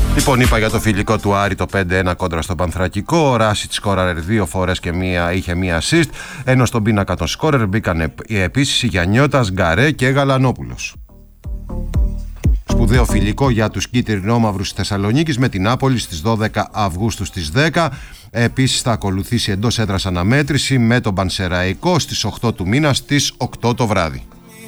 Λοιπόν, είπα για το φιλικό του Άρη το 5-1 κόντρα στον Πανθρακικό. Ο Ράσιτς σκόραρε 2 φορές και είχε μία assist. Ενώ στον πίνακα των σκόρερ μπήκαν επίσης οι Γιαννιώτας, Γκαρέ και Γαλανόπουλος. Σπουδαίο φιλικό για τους κίτρινο-μαύρους της Θεσσαλονίκης με την Νάπολη στις 12 Αυγούστου στις 10. Επίσης θα ακολουθήσει εντός έδρας αναμέτρηση με τον Πανσεραϊκό στις 8 του μήνα στις 8 το βράδυ.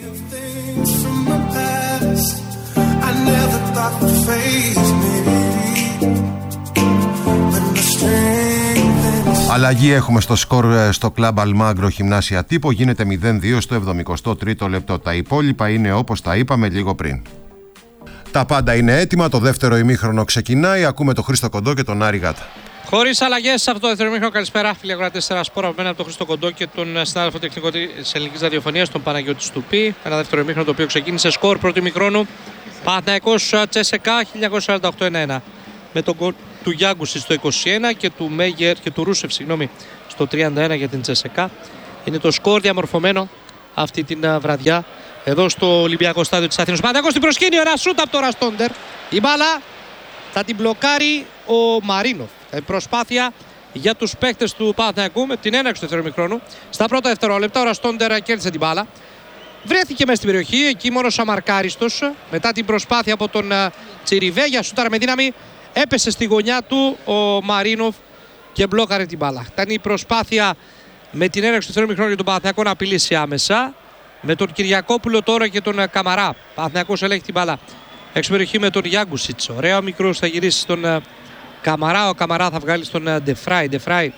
Αλλαγή έχουμε στο σκορ στο κλαμπ Αλμάγκρο Γυμνάσια Τύπο. Γίνεται 0-2 στο 73ο λεπτό. Τα υπόλοιπα είναι όπως τα είπαμε λίγο πριν. Τα πάντα είναι έτοιμα. Το δεύτερο ημίχρονο ξεκινάει. Ακούμε τον Χρήστο Κοντό και τον Άρη Γάτα. Χωρίς αλλαγές σε αυτό το δεύτερο ημίχρονο. Καλησπέρα, φίλοι αγοράτες Τερασπόρα. Από μένα από τον Χρήστο Κοντό και τον συνάδελφο τεχνικό της ελληνικής ραδιοφωνίας, τον Παναγιώτη Στουπή. Ένα δεύτερο ημίχρονο το οποίο ξεκίνησε σκορ πρώτου ημίχρονου. Παναθηναϊκός Τσέσεκα 1948-1-1. Με τον γκολ του Γιάγκουσιτ στο 21 και του Μέγερ και του Ρούσεφ, στο 31 για την Τσέσεκα. Είναι το σκορ διαμορφωμένο αυτή την βραδιά εδώ στο Ολυμπιακό Στάδιο της Αθήνας. Παναθηναϊκός στην προσκήνιο, ένα σούτ από το Ραστόντερ. Η μπάλα θα την μπλοκάρει ο Μαρίνοφ. Προσπάθεια για τους παίκτες του Παναθηναϊκού με την έναρξη του δεύτερου ημιχρόνου. Στα πρώτα δευτερόλεπτα ο Ραστόντερ κέρδισε την μπάλα. Βρέθηκε μέσα στην περιοχή, εκεί μόνος αμαρκάριστος. Μετά την προσπάθεια από τον Τσιριβέγια, σούταρα με δύναμη. Έπεσε στη γωνιά του ο Μαρίνοφ και μπλόκαρε την μπάλα. Ήταν η προσπάθεια με την έναρξη του δεύτερου ημιχρόνου για τον Παναθηναϊκό να απειλήσει άμεσα. Με τον Κυριακόπουλο τώρα και τον Καμαρά. Παναθηναϊκός ελέγχει την μπάλα έξω περιοχή με τον Γιάγκουσιτς. Ωραία, ο μικρός θα γυρίσει στον Καμαρά. Ο Καμαρά θα βγάλει στον Ντεφράι. Ντεφράι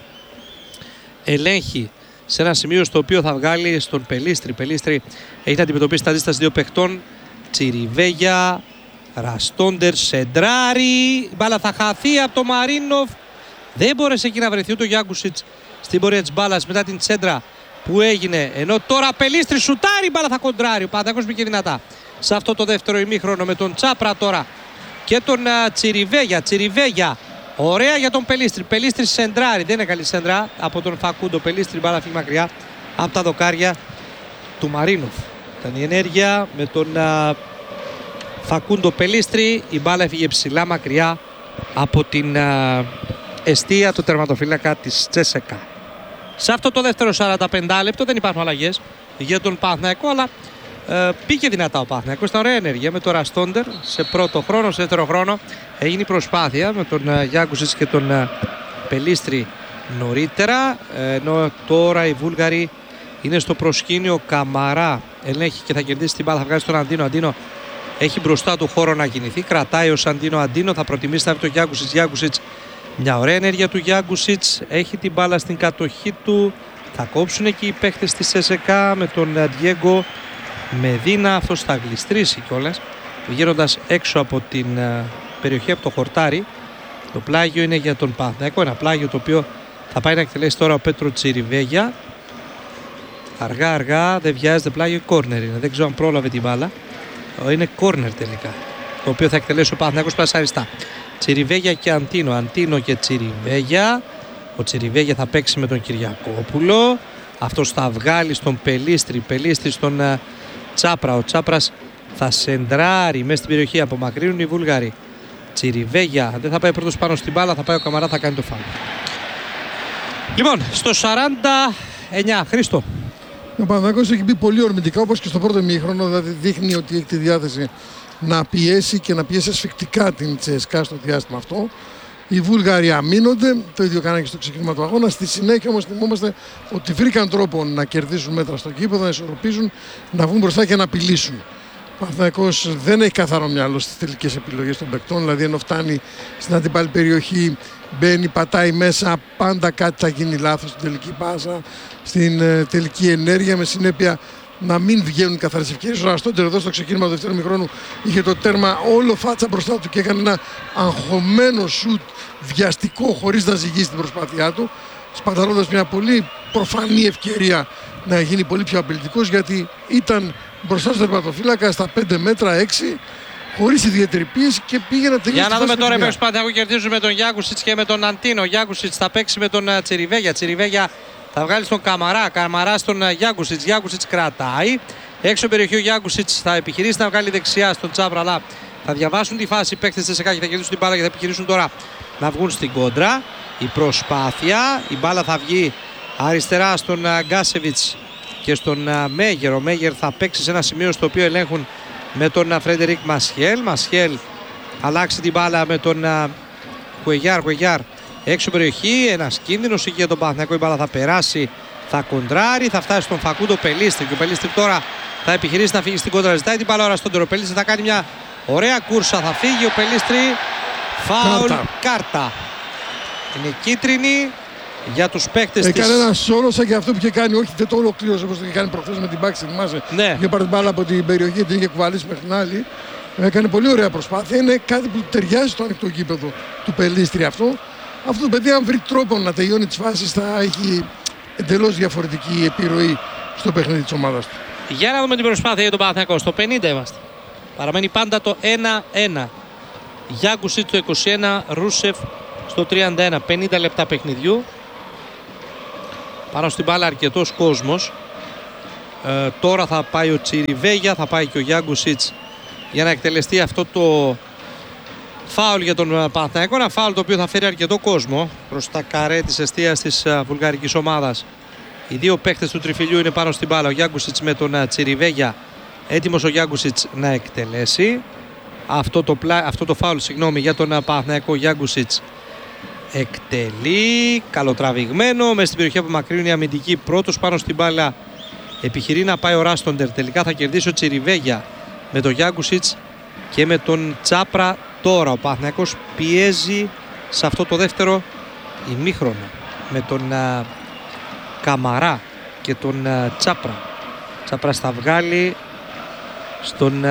ελέγχει σε ένα σημείο στο οποίο θα βγάλει στον Πελίστρη. Πελίστρη έχει να αντιμετωπίσει την αντίσταση δύο παιχτών. Τσιριβέγια, Ραστόντερ, σεντράρι. Η μπάλα θα χαθεί από το Μαρίνοφ. Δεν μπόρεσε εκεί να βρεθεί ούτε ο Γιάγκουσιτς στην πορεία της μπάλας μετά την τσέντρα που έγινε. Ενώ τώρα Πελίστρη σουτάρει, η μπάλα θα κοντράρει. Ο Παναθηναϊκός μπήκε δυνατά σε αυτό το δεύτερο ημίχρονο με τον Τσάπρα τώρα και τον Τσιριβέγια. Τσιριβέγια, ωραία για τον Πελίστρη. Πελίστρη σεντράρι, δεν είναι καλή σέντρα από τον Φακούντο. Πελίστρη, μπάλα φύγει μακριά από τα δοκάρια του Μαρίνοφ. Ήταν η ενέργεια με τον Φακούντο. Πελίστρη, η μπάλα έφυγε ψηλά μακριά από την εστία του τερματοφύλακα της Τσέσεκα. Σε αυτό το δεύτερο 45 λεπτό δεν υπάρχουν αλλαγές για τον Παναθηναϊκό, αλλά πήγε δυνατά ο Παναθηναϊκός. Ήταν ωραία ενέργεια με τον Ραστόντερ σε πρώτο χρόνο. Σε δεύτερο χρόνο έγινε η προσπάθεια με τον Γιάγκουσιτς και τον Πελίστρη νωρίτερα, ενώ τώρα οι Βούλγαροι είναι στο προσκήνιο. Καμαρά ελέγχει και θα κερδίσει την μπάλα, θα βγάζει τον Αντίνο. Αντίνο έχει μπροστά του χώρο να κινηθεί, κρατάει ο Σαντίνο. Αντίνο θα προτιμήσει να βρει τον Γιάγκουσιτς. Γιάγκουσιτς, μια ωραία ενέργεια του Γιάγκουσιτς, έχει την μπάλα στην κατοχή του. Θα κόψουν εκεί οι παίχτες της ΣΕΣΕΚΑ με τον Ντιέγκο Μεδίνα. Αυτός θα γλιστρήσει κιόλας βγαίνοντας έξω από την περιοχή, από το χορτάρι. Το πλάγιο είναι για τον Παναθηναϊκό, ένα πλάγιο το οποίο θα πάει να εκτελέσει τώρα ο Πέτρο Τσιριβέγια. Αργά αργά, δεν βιάζεται, πλάγιο, κόρνερ είναι, δεν ξέρω αν πρόλαβε την μπάλα. Είναι κόρνερ τελικά, το οποίο θα εκτελέσει ο Παναθηναϊκός πασαριστά. Τσιριβέγια και Αντίνο, Αντίνο και Τσιριβέγια. Ο Τσιριβέγια θα παίξει με τον Κυριακόπουλο. Αυτός θα βγάλει στον Πελίστρη, Πελίστρη στον Τσάπρα. Ο Τσάπρας θα σεντράρει μέσα στην περιοχή, απομακρύνουν οι Βούλγαροι. Τσιριβέγια δεν θα πάει πρώτος πάνω στην μπάλα, θα πάει ο Καμαρά, θα κάνει το φάουλ. Λοιπόν, στο 49, Χρήστο. Ο Παναθηναϊκός έχει μπει πολύ ορμητικά, όπως και στο πρώτο ημίχρονο, δηλαδή δείχνει ότι έχει τη διάθεση να πιέσει και να πιέσει ασφικτικά την ЦΣΚΑ στο διάστημα αυτό. Οι Βούλγαροι αμήνονται, το ίδιο κάνανε και στο ξεκίνημα του αγώνα. Στη συνέχεια όμως θυμόμαστε ότι βρήκαν τρόπο να κερδίσουν μέτρα στο κήπεδο, να ισορροπήσουν, να βγουν μπροστά και να απειλήσουν. Ο Παναθηναϊκός δεν έχει καθαρό μυαλό στις τελικές επιλογές των παικτών, δηλαδή ενώ φτάνει στην αντίπαλη περιοχή, μπαίνει, πατάει μέσα, πάντα κάτι θα γίνει λάθος στην τελική πάσα, στην τελική ενέργεια, με συνέπεια να μην βγαίνουν καθαρές ευκαιρίες. Ο Ραστόντερ εδώ στο ξεκίνημα του δεύτερου ημιχρόνου είχε το τέρμα όλο φάτσα μπροστά του και έκανε ένα αγχωμένο σουτ βιαστικό χωρίς να ζυγίσει την προσπάθειά του, σπαταλώντας μια πολύ προφανή ευκαιρία να γίνει πολύ πιο απειλητικός, γιατί ήταν μπροστά στο τερματοφύλακα στα 5 μέτρα 6 χωρίς ιδιαίτερη πίεση και πήγε να τελειώσει. Για να δούμε τώρα οι παίκτες που κερδίζουν με τον Γιάγκουσιτς και με τον Αντίνο. Ο Γιάγκουσιτς θα παίξει με τον Τσιριβέγια. Τσιριβέγια θα βγάλει στον Καμαρά. Καμαρά στον Γιάγκουσιτς. Γιάγκουσιτς κρατάει. Έξω περιοχή ο Γιάγκουσιτς θα επιχειρήσει να βγάλει δεξιά στον Τσάπρα, αλλά Θα διαβάσουν τη φάση οι παίκτες της ΕΣΚΑ και θα κερδίσουν την μπάλα και θα επιχειρήσουν τώρα να βγουν στην κόντρα. Η προσπάθεια, η μπάλα θα βγει αριστερά στον Γκάσεβιτς και στον Μέγερ. Ο Μέγερ θα παίξει σε ένα σημείο στο οποίο ελέγχουν με τον Φρέντερικ Μασιέλ. Μασιέλ αλλάξει την μπάλα με τον Κουεγιάρ. Κουεγιάρ έξω περιοχή, ένας κίνδυνος εκεί για τον Παναθηναϊκό. Η μπάλα θα περάσει, θα κοντράρει, θα φτάσει στον Φακούντο Πελίστρη. Και ο Πελίστρη τώρα θα επιχειρήσει να φύγει στην κόντρα. Ζητάει την μπάλα ώρα στον Τερο. Πελίστρη θα κάνει μια ωραία κούρσα. Θα φύγει ο Πελίστρη. Φάουλ, κάρτα. Είναι κίτρινη για τους παίκτες της. Έκανε ένα σώρο σαν και αυτό που είχε κάνει. Όχι, δεν το ολοκλήρωσε όπως το είχε κάνει προχθές με την Μπάξη. Θυμάσαι. Ναι. Είχε πάρει την μπάλα από την περιοχή και την είχε κουβαλήσει μέχρι την άλλη. Έκανε πολύ ωραία προσπάθεια. Είναι κάτι που ταιριάζει στο ανοιχτό γήπεδο του Πελίστρη αυτό. Αυτό το παιδί, αν βρει τρόπο να τελειώνει τις φάσεις, θα έχει εντελώς διαφορετική επιρροή στο παιχνίδι της ομάδας του. Για να δούμε την προσπάθεια για τον Παναθηναϊκό. Στο 50 είμαστε. Παραμένει πάντα το 1-1. Γιάνκουσιτς το 21, Ρούσεφ στο 31. 50 λεπτά παιχνιδιού. Πάνω στην μπάλα αρκετός κόσμος. Τώρα θα πάει ο Τσιριβέγια, θα πάει και ο Γιάνκουσιτς για να εκτελεστεί αυτό το φάουλ για τον Παναθηναϊκό. Ένα φάουλ το οποίο θα φέρει αρκετό κόσμο προς τα καρέ της εστίας της βουλγαρικής ομάδας. Οι δύο παίκτες του τριφυλιού είναι πάνω στην μπάλα. Ο Γιάνκουσιτς με τον Τσιριβέγια. Έτοιμος ο Γιάνκουσιτς να εκτελέσει αυτό το φάουλ για τον Παναθηναϊκό. Γιάνκουσιτς εκτελεί, καλοτραβηγμένο, μέσα στην περιοχή από μακρύνει η αμυντική. Πρώτος πάνω στην μπάλα επιχειρεί να πάει ο Ράστοντερ. Τελικά θα κερδίσει ο Τσιριβέγια με τον Γιάνκουσιτς και με τον Τσάπρα. Τώρα ο Παναθηναϊκός πιέζει σε αυτό το δεύτερο ημίχρονο με τον Καμαρά και τον Τσάπρα. Τσάπρας θα βγάλει στον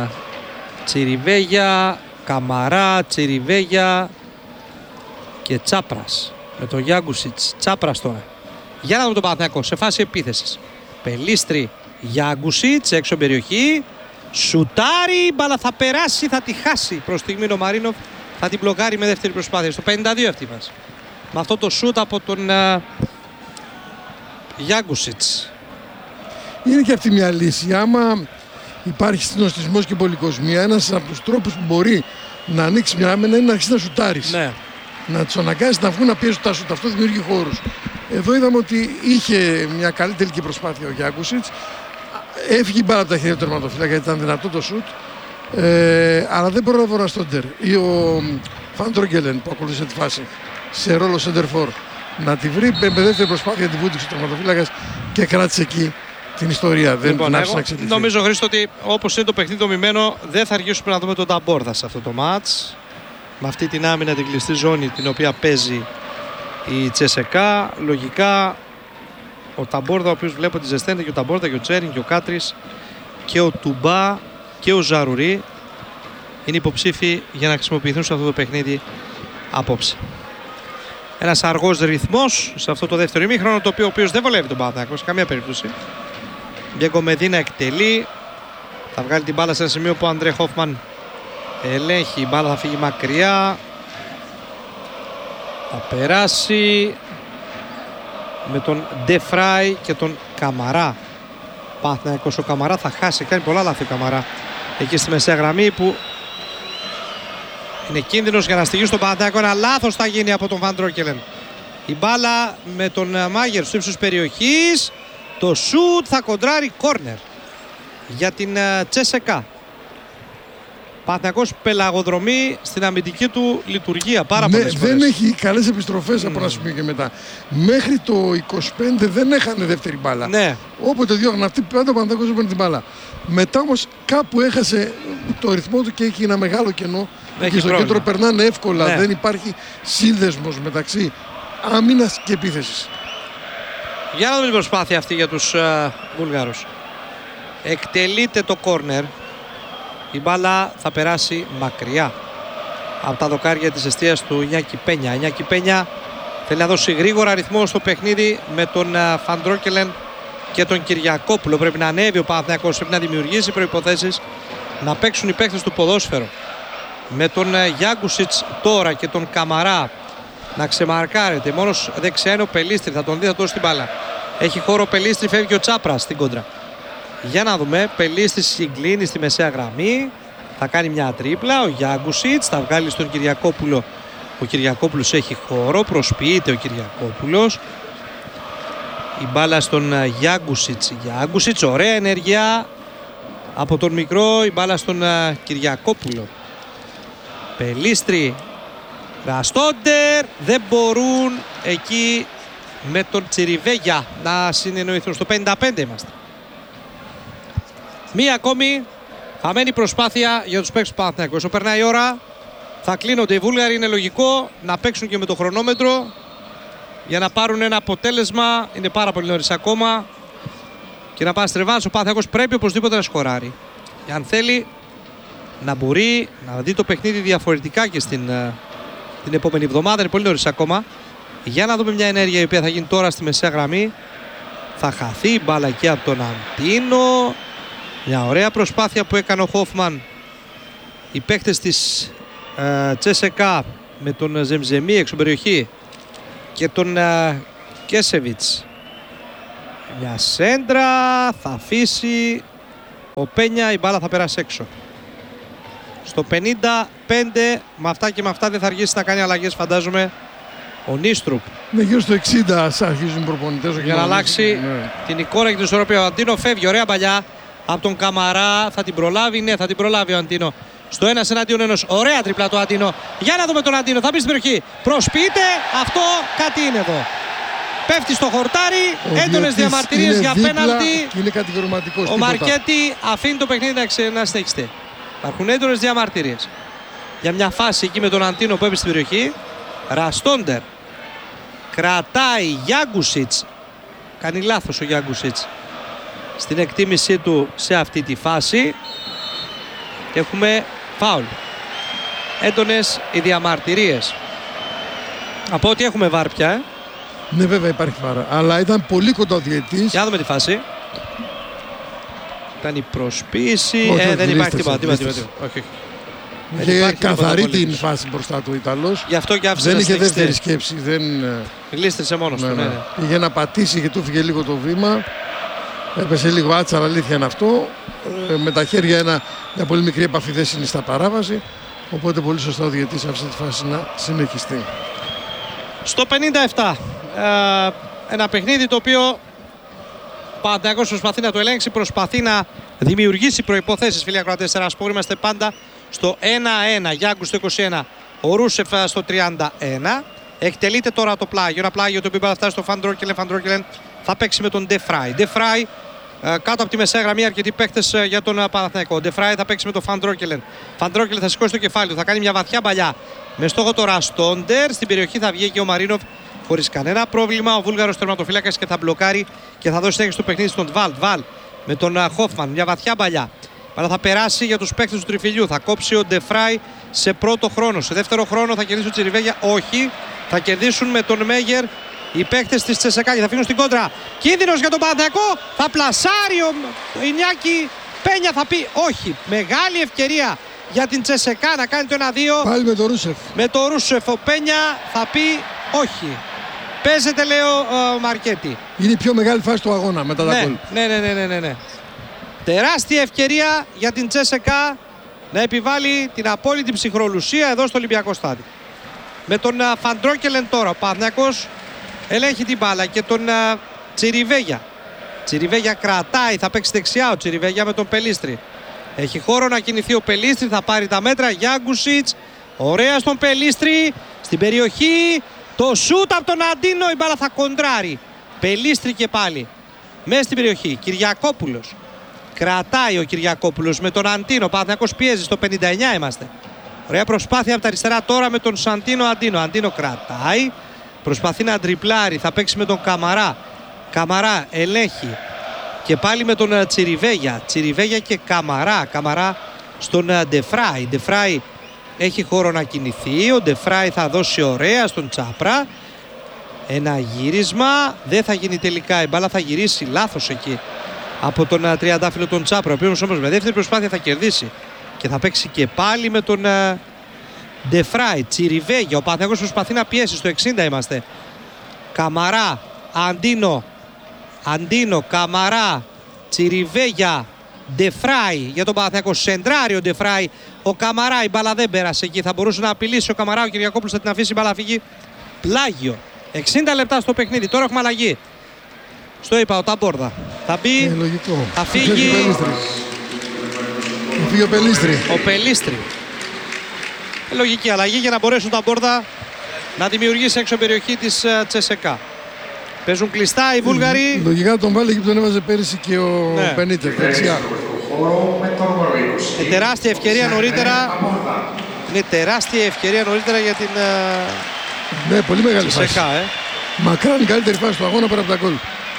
Τσιριβέγια, Καμαρά, Τσιριβέγια και Τσάπρας με τον Γιάνκουσιτς. Τσάπρας τώρα. Για να δούμε τον Παναθηναϊκό σε φάση επίθεσης. Πελίστρη, Γιάνκουσιτς έξω περιοχή. Σουτάρει, μπάλα θα περάσει, θα τη χάσει. Προς στιγμή ο Μαρίνοφ θα την μπλοκάρει με δεύτερη προσπάθεια. Στο 52 αυτή η φάση. Με αυτό το σουτ από τον Γιάνκουσιτς. Είναι και αυτή μια λύση. Άμα υπάρχει συνοστισμός και πολυκοσμία, ένας από τους τρόπους που μπορεί να ανοίξει μια άμυνα είναι να αρχίσει να σουτάρεις. Ναι. Να τους αναγκάσει να βγουν να πιέζουν τα σουτ. Αυτό δημιουργεί χώρους. Εδώ είδαμε ότι είχε μια καλή τελική προσπάθεια ο Γιάνκουσιτς. Έφυγε η μπάλα από τα χέρια του τερματοφύλακα γιατί ήταν δυνατό το σουτ. Αλλά δεν πρόλαβε ο Ραστόντερ ή ο Φαντρογκέλεν που ακολούθησε τη φάση σε ρόλο σεντερφόρ να τη βρει. Με δεύτερη προσπάθεια τη βούτυξε ο τερματοφύλακας και κράτησε εκεί την ιστορία. Δεν την άφησε να εξελιχθεί. Νομίζω, Χρήστο, ότι όπως είναι το παιχνίδι δομημένο, δεν θα αργήσουμε να δούμε τον Ταμπόρδα σε αυτό το μάτς. Με αυτή την άμυνα, την κλειστή ζώνη την οποία παίζει η Τσεσεκά, λογικά ο Ταμπόρδα, ο οποίος βλέπω ότι ζεσταίνεται, και ο Ταμπόρδα και ο Τσέριν και ο Κάτρις και ο Τουμπά και ο Ζαρουρί είναι υποψήφοι για να χρησιμοποιηθούν σε αυτό το παιχνίδι απόψε. Ένας αργός ρυθμός σε αυτό το δεύτερο ημίχρονο, το οποίο ο οποίος δεν βολεύει τον Παναθηναϊκό σε καμία περίπτωση. Διέγκο Μεδίνα εκτελεί, θα βγάλει την μπάλα σε ένα σημείο που ο Αντρέ Χόφμαν ελέγχει. Η μπάλα θα φύγει μακριά, θα περάσει με τον Ντεφράι και τον Καμαρά. Παναθηναϊκός, ο Καμαρά θα χάσει, κάνει πολλά λάθη ο Καμαρά εκεί στη μεσαία γραμμή που είναι κίνδυνος για να στηγεί στον Παναθηναϊκό. Ένα λάθος θα γίνει από τον Βαν Ντρόκελεν. Η μπάλα με τον Μάγερ στο ύψος περιοχής, το σουτ θα κοντράρει, κόρνερ για την Τσέσεκα. Παναθηναϊκός πελαγοδρομεί στην αμυντική του λειτουργία πάρα πολλές φορές. Δεν έχει καλές επιστροφές από ένα σημείο και μετά. Μέχρι το 25 δεν έχανε δεύτερη μπάλα. Ναι. Όποτε διώχναν αυτή, πάντα ο Παναθηναϊκός έπαιρνε την μπάλα. Μετά όμως κάπου έχασε το ρυθμό του και έχει ένα μεγάλο κενό. Και στο κέντρο περνάνε εύκολα. Ναι. Δεν υπάρχει σύνδεσμος μεταξύ άμυνας και επίθεσης. Για να δούμε την προσπάθεια αυτή για τους Βουλγάρους. Εκτελείται το κόρνερ. Η μπάλα θα περάσει μακριά από τα δοκάρια της εστίας του Ινιάκη Πένια. Ινιάκη Πένια θέλει να δώσει γρήγορα ρυθμό στο παιχνίδι με τον Φαντρόκελεν και τον Κυριακόπουλο. Πρέπει να ανέβει ο Παναθηναϊκός, πρέπει να δημιουργήσει προϋποθέσεις να παίξουν οι παίκτες του ποδόσφαιρο. Με τον Γιάνκουσιτς τώρα και τον Καμαρά να ξεμαρκάρεται. Μόνος δεξιά είναι ο Πελίστρη, θα τον δει, θα δώσει την μπάλα. Έχει χώρο ο Πελίστρη, φεύγει ο Τσάπρας στην κόντρα. Για να δούμε, Πελίστης συγκλίνει στη μεσαία γραμμή. Θα κάνει μια τρίπλα. Ο Γιάγκουσιτς θα βγάλει στον Κυριακόπουλο. Ο Κυριακόπουλος έχει χώρο. Προσποιείται ο Κυριακόπουλος. Η μπάλα στον Γιάγκουσιτς. Γιάγκουσιτς, ωραία ενέργεια από τον μικρό. Η μπάλα στον Κυριακόπουλο. Πελίστρη. Ραστόντερ. Δεν μπορούν εκεί με τον Τσιριβέγια να συνεννοηθούν. Στο 55 είμαστε. Μία ακόμη χαμένη προσπάθεια για τους παίκτες του Παναθηναϊκού. Όσο περνάει η ώρα θα κλείνονται οι Βούλγαροι. Είναι λογικό να παίξουν και με το χρονόμετρο για να πάρουν ένα αποτέλεσμα. Είναι πάρα πολύ νωρίς ακόμα. Και να πάει στρεβάνς. Ο Παναθηναϊκός πρέπει οπωσδήποτε να σκοράρει. Και αν θέλει να μπορεί να δει το παιχνίδι διαφορετικά και την επόμενη εβδομάδα. Είναι πολύ νωρίς ακόμα. Για να δούμε μια ενέργεια η οποία θα γίνει τώρα στη μεσαία γραμμή. Θα χαθεί η μπάλα εκεί από τον Αντίνο. Μια ωραία προσπάθεια που έκανε ο Χόφμαν. Οι παίκτες της Τσέσεκα με τον Ζεμζεμί έξω περιοχή και τον Κέσεβιτς. Μια σέντρα θα αφήσει ο Πένια, η μπάλα θα περάσει έξω. Στο 55 με αυτά και με αυτά δεν θα αργήσει να κάνει αλλαγές, φαντάζομαι, ο Νίστρουπ. Ναι, γύρω στο 60 αρχίζουν οι προπονητές. Για να αλλάξει την εικόνα και την ισορροπία. Ο Αντίνο φεύγει, ωραία παλιά από τον Καμαρά. Θα την προλάβει, ναι, θα την προλάβει ο Αντίνο. Στο 1 εναντίον 1. Ωραία τρίπλα του Αντίνο. Για να δούμε τον Αντίνο. Θα μπει στην περιοχή. Προσποιείται. Αυτό κάτι είναι εδώ. Πέφτει στο χορτάρι. Έντονες διαμαρτυρίες για πέναλτι. Είναι κατηγορηματικός. Ο Μαρκέτη αφήνει το παιχνίδι να συνεχιστεί. Υπάρχουν έντονες διαμαρτυρίες για μια φάση εκεί με τον Αντίνο που έπεσε στην περιοχή. Ραστόντερ. Κρατάει Γιάγκουσιτς. Κάνει λάθος ο Γιάγκουσιτς στην εκτίμησή του σε αυτή τη φάση. Έχουμε φάουλ. Έντονες οι διαμαρτυρίες. Από ό,τι έχουμε βάρ πια. Ναι, βέβαια υπάρχει βάρα. Αλλά ήταν πολύ κοντά ο διαιτητής. Για να δούμε τη φάση. Ήταν η προσποίηση. Δεν υπάρχει τίποτα. Όχι. Είχε καθαρή την φάση μπροστά του ο Ιταλός. Γι' αυτό και άφησε. Δεν είχε δεύτερη σκέψη. Γλίστρισε μόνος του. Ναι. Πήγε να πατήσει και του φύγε λίγο το βήμα. Έπεσε λίγο άτσαλα, αλήθεια είναι αυτό. Με τα χέρια μια πολύ μικρή επαφή δεν συνιστά παράβαση. Οπότε πολύ σωστά ο διαιτητής άφησε τη φάση να συνεχιστεί. Στο 57. Ένα παιχνίδι το οποίο ο Παναθηναϊκός προσπαθεί να το ελέγξει, προσπαθεί να δημιουργήσει προϋποθέσεις. Φίλοι ακροατές, Τερασπόρ, είμαστε πάντα στο 1-1. Γιάγκου στο 21. Ο Ρούσεφ στο 31. Εκτελείται τώρα το πλάγιο. Ένα πλάγιο το οποίο θα φτάσει στο Φαντρόκελεν. Φαντρόκελεν θα παίξει με τον Ντεφράι. Ντεφράι κάτω από τη μεσαία γραμμή, αρκετοί παίκτες για τον Παναθηναϊκό. Ντεφράι θα παίξει με τον Φαντρόκελεν. Φαντρόκελεν θα σηκώσει το κεφάλι του. Θα κάνει μια βαθιά παλιά με στόχο το Ραστόντερ. Στην περιοχή θα βγει και ο Μαρίνοφ χωρίς κανένα πρόβλημα. Ο Βούλγαρος τερματοφύλακας και θα μπλοκάρει και θα δώσει συνέχεια στο παιχνίδι στον Βάλ με τον Χόφμαν. Μια βαθιά παλιά. Αλλά θα περάσει για τους παίκτες του τριφυλιού. Θα κόψει ο Ντεφράι σε πρώτο χρόνο. Σε δεύτερο χρόνο θα κερδίσει ο Τσιριβέγια. Όχι. Θα κερδίσουν με τον Μέγερ οι παίκτες της Τσεσεκά και θα φύγουν στην κόντρα. Κίνδυνος για τον Παναθηναϊκό. Θα πλασάρει ο Ινιάκη. Πένια θα πει όχι. Μεγάλη ευκαιρία για την Τσεσεκά να κάνει το 1-2. Πάλι με τον Ρούσεφ. Με τον Ρούσεφ ο Πένια θα πει όχι. Παίζεται, λέει ο Μαρκέτη. Είναι η πιο μεγάλη φάση του αγώνα μετά τα γκολ. Ναι. Τεράστια ευκαιρία για την Τσέσεκα να επιβάλλει την απόλυτη ψυχρολουσία εδώ στο Ολυμπιακό Στάδιο. Με τον Φαντρόκελεν τώρα ο Παναθηναϊκός ελέγχει την μπάλα και τον Τσιριβέγια. Τσιριβέγια κρατάει, θα παίξει δεξιά ο Τσιριβέγια με τον Πελίστρη. Έχει χώρο να κινηθεί ο Πελίστρη, θα πάρει τα μέτρα. Γιάγκουσιτς, ωραία στον Πελίστρη, στην περιοχή. Το σούτ από τον Αντίνο, η μπάλα θα κοντράρει. Πελίστρη και πάλι μέσα στην περιοχή. Κυριακόπουλος. Κρατάει ο Κυριακόπουλος με τον Αντίνο. Παναθηναϊκός πιέζει, στο 59 είμαστε. Ωραία προσπάθεια από τα αριστερά τώρα με τον Σαντίνο Αντίνο. Αντίνο κρατάει. Προσπαθεί να τριπλάρει. Θα παίξει με τον Καμαρά. Καμαρά ελέγχει. Και πάλι με τον Τσιριβέγια. Τσιριβέγια και Καμαρά. Καμαρά στον Ντεφράι. Ντεφράι έχει χώρο να κινηθεί. Ο Ντεφράι θα δώσει ωραία στον Τσάπρα. Ένα γύρισμα. Δεν θα γίνει τελικά. Η μπάλα θα γυρίσει λάθος εκεί από τον τριαντάφυλλο τον Τσάπρα. Ο οποίος όμως με δεύτερη προσπάθεια θα κερδίσει. Και θα παίξει και πάλι με τον Ντεφράι. Τσιριβέγια. Ο Παναθηναϊκός προσπαθεί να πιέσει. Στο 60 είμαστε. Καμαρά. Αντίνο. Καμαρά. Τσιριβέγια. Ντεφράι για τον Παναθηναϊκό. Σεντράρει ο Ντεφράι. Ο Καμαρά, η μπάλα δεν πέρασε εκεί. Θα μπορούσε να απειλήσει ο Καμαρά. Ο Κυριακόπουλος θα την αφήσει η μπάλα φύγει. Πλάγιο. 60 λεπτά στο παιχνίδι. Τώρα έχουμε αλλαγή. Στο είπα, ο Ταμπόρδα. Θα μπει. Λογικό. Θα φύγει. Θα φύγει ο Πελίστρη. Ο Πελίστρη. Λογική αλλαγή για να μπορέσουν τα Μπόρδα να δημιουργήσει έξω περιοχή της Τσεσεκά. Παίζουν κλειστά οι Βούλγαροι. Λογικά τον βάλε και τον έβαζε πέρυσι και ο Πενίτερ. Δεξιά. Είναι τεράστια ευκαιρία νωρίτερα. Είναι τεράστια ευκαιρία νωρίτερα για την ναι, πολύ μεγάλη φάση. Μακράν η καλύτερη φάση του αγώνα πέρα από τα γκολ.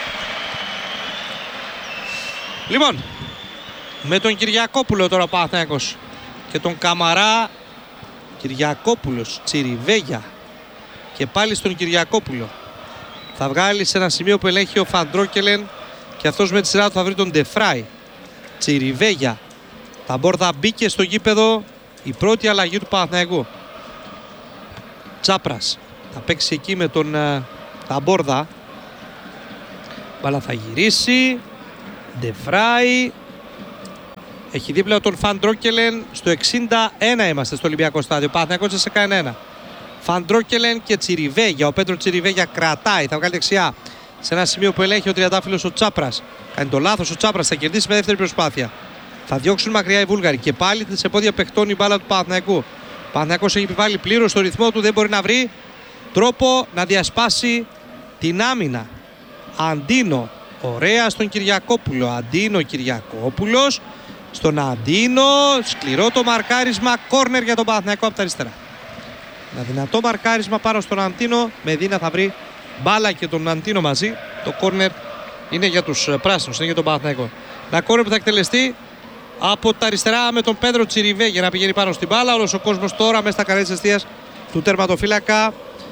Λοιπόν, με τον Κυριακόπουλο τώρα ο Παναθηναϊκός και τον Καμαρά. Κυριακόπουλος, Τσιριβέγια και πάλι στον Κυριακόπουλο. Θα βγάλει σε ένα σημείο που ελέγχει ο Φαντρόκελεν και αυτός με τη σειρά του θα βρει τον Ντεφράι. Τσιριβέγια. Ταμπόρδα μπήκε στο γήπεδο, η πρώτη αλλαγή του Παναθηναϊκού. Τσάπρας θα παίξει εκεί με τον Ταμπόρδα. Μπάλα θα γυρίσει. Ντεφράι. Έχει δίπλα τον Φαντρόκελεν. Στο 61 είμαστε στο Ολυμπιακό στάδιο. Παναθηναϊκός σε 1-1. Φαντρόκελεν και Τσιριβέγια. Ο Πέτρο Τσιριβέγια κρατάει. Θα βγάλει δεξιά σε ένα σημείο που ελέγχει ο τριαντάφυλλος ο Τσάπρας. Κάνει το λάθος ο Τσάπρας. Θα κερδίσει με δεύτερη προσπάθεια. Θα διώξουν μακριά οι Βούλγαροι. Και πάλι σε πόδια παιχτών η μπάλα του Παναθηναϊκού. Ο Παναθηναϊκός έχει επιβάλει πλήρως στο ρυθμό του. Δεν μπορεί να βρει τρόπο να διασπάσει την άμυνα. Αντίνο. Ωραία στον Κυριακόπουλο. Αντίνο Κυριακόπουλος. Στον Αντίνο. Σκληρό το μαρκάρισμα. Κόρνερ για τον Παναθηναϊκό από τα αριστερά. Ένα δυνατό μαρκάρισμα πάνω στον Αντίνο. Μεδίνα θα βρει μπάλα και τον Αντίνο μαζί. Το κόρνερ είναι για τους πράσινους. Είναι για τον Παναθηναϊκό. Ένα κόρνερ που θα εκτελεστεί από τα αριστερά με τον Πέτρο Τσιριβέ για να πηγαίνει πάνω στην μπάλα. Όλος ο κόσμος τώρα μέσα στα καρέ της εστίας του τερματοφύλακα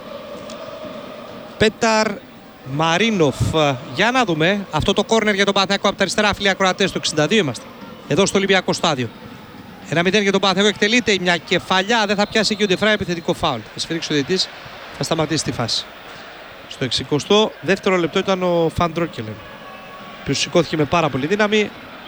Πέταρ Μαρίνοφ. Για να δούμε αυτό το κόρνερ για τον Παναθηναϊκό από τα αριστερά, φίλοι ακροατές. Το 62 είμαστε. Εδώ στο Ολυμπιακό στάδιο. 1-0 για τον Παναθηναϊκό. Εκτελείται μια κεφαλιά. Δεν θα πιάσει εκεί ο Ντεφράι, επιθετικό φάουλ. Θα σφυρίξει ο διαιτητής. Θα σταματήσει τη φάση. Στο 62ο λεπτό ήταν ο Φαντρόκελεν, που σηκώθηκε με πάρα πολύ δύναμη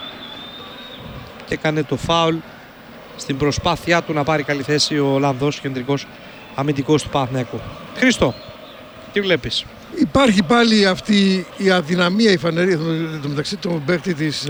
και έκανε το φάουλ στην προσπάθειά του να πάρει καλή θέση ο Ολλανδός κεντρικός αμυντικός του Παναθηναϊκού. Χρήστο, τι βλέπεις? Υπάρχει πάλι αυτή η αδυναμία, η φανερή μεταξύ του παίκτη της.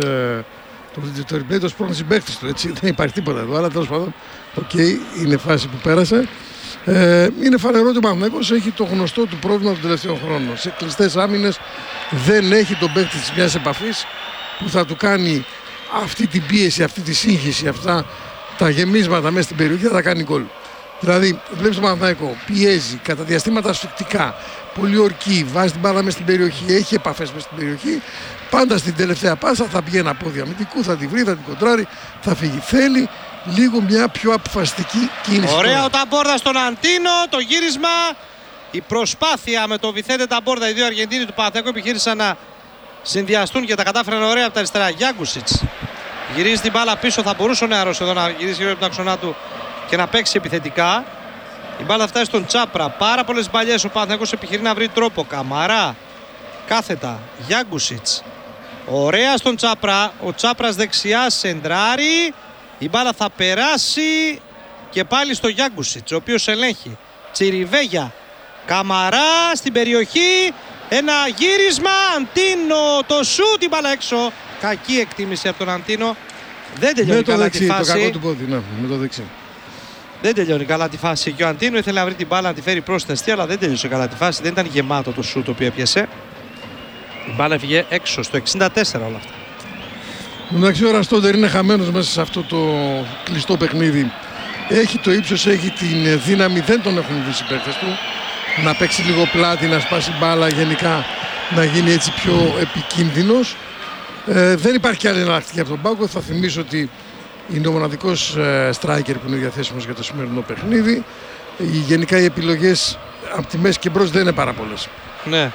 Το replay το σπρώχνει συμπαίκτης του, έτσι. Δεν υπάρχει τίποτα εδώ, αλλά τέλος πάντων, είναι φάση που πέρασε. Είναι φανερό ότι ο Παναθηναϊκός έχει το γνωστό του πρόβλημα των τελευταίων χρόνων. Σε κλειστές άμυνες δεν έχει τον παίκτη της μιας επαφής που θα του κάνει αυτή την πίεση, αυτή τη σύγχυση, αυτά τα γεμίσματα μέσα στην περιοχή, θα τα κάνει γκολ. Δηλαδή, βλέπεις τον Παναθηναϊκό, πιέζει κατά διαστήματα ασφυκτικά, πολύ ορκή, βάζει την μπάλα μέσα στην περιοχή, έχει επαφές μέσα στην περιοχή. Πάντα στην τελευταία πάσα θα βγει ένα πόδι αμυντικού, θα τη βρει, θα την κοντράρει, θα φύγει. Θέλει λίγο μια πιο αποφασιστική κίνηση. Ωραία ο Ταμπόρδα στον Αντίνο, το γύρισμα. Η προσπάθεια με τον Βιθέντε Ταμπόρδα, οι δύο Αργεντίνοι του Παναθηναϊκού επιχείρησαν να συνδυαστούν και τα κατάφεραν ωραία από τα αριστερά. Γιάγκουσιτς γυρίζει την μπάλα πίσω, θα μπορούσε ο νεαρός εδώ να γυρίσει γύρω από την άξονα του και να παίξει επιθετικά. Η μπάλα φτάσει στον Τσάπρα. Πάρα πολλές μπαλιές. Ο Παναθηναϊκός επιχειρεί να βρει τρόπο. Καμαρά. Κάθετα. Γιάγκουσιτς. Ωραία στον Τσάπρα. Ο Τσάπρας δεξιά σεντράρει. Η μπάλα θα περάσει και πάλι στο Γιάγκουσιτς, ο οποίος ελέγχει. Τσιριβέγια. Καμαρά στην περιοχή. Ένα γύρισμα. Αντίνο. Το σούτ. Η μπάλα έξω. Κακή εκτίμηση από τον Αντίνο. Δεν τελειώνει καλά τη φάση. Το κακό του πόδι, ναι, με το δεξί. Δεν τελειώνει καλά τη φάση και ο Αντίνο ήθελε να βρει την μπάλα να τη φέρει προς την αιστεία, αλλά δεν τελείωσε καλά τη φάση. Δεν ήταν γεμάτο το σούτ το οποίο έπιασε. Η μπάλα έφυγε έξω στο 64 όλα αυτά. Εντάξει, ο Ραστόντερ είναι χαμένος μέσα σε αυτό το κλειστό παιχνίδι. Έχει το ύψος, έχει την δύναμη, δεν τον έχουν βρει οι παίκτες του. Να παίξει λίγο πλάτη, να σπάσει μπάλα, γενικά να γίνει έτσι πιο επικίνδυνος. Δεν υπάρχει και άλλη εναλλακτική από τον πάγκο. Θα θυμίσω ότι είναι ο μοναδικός striker που είναι διαθέσιμος για το σημερινό παιχνίδι. Γενικά οι επιλογές από τη μέση και μπρος δεν είναι πάρα πολλές. Ναι.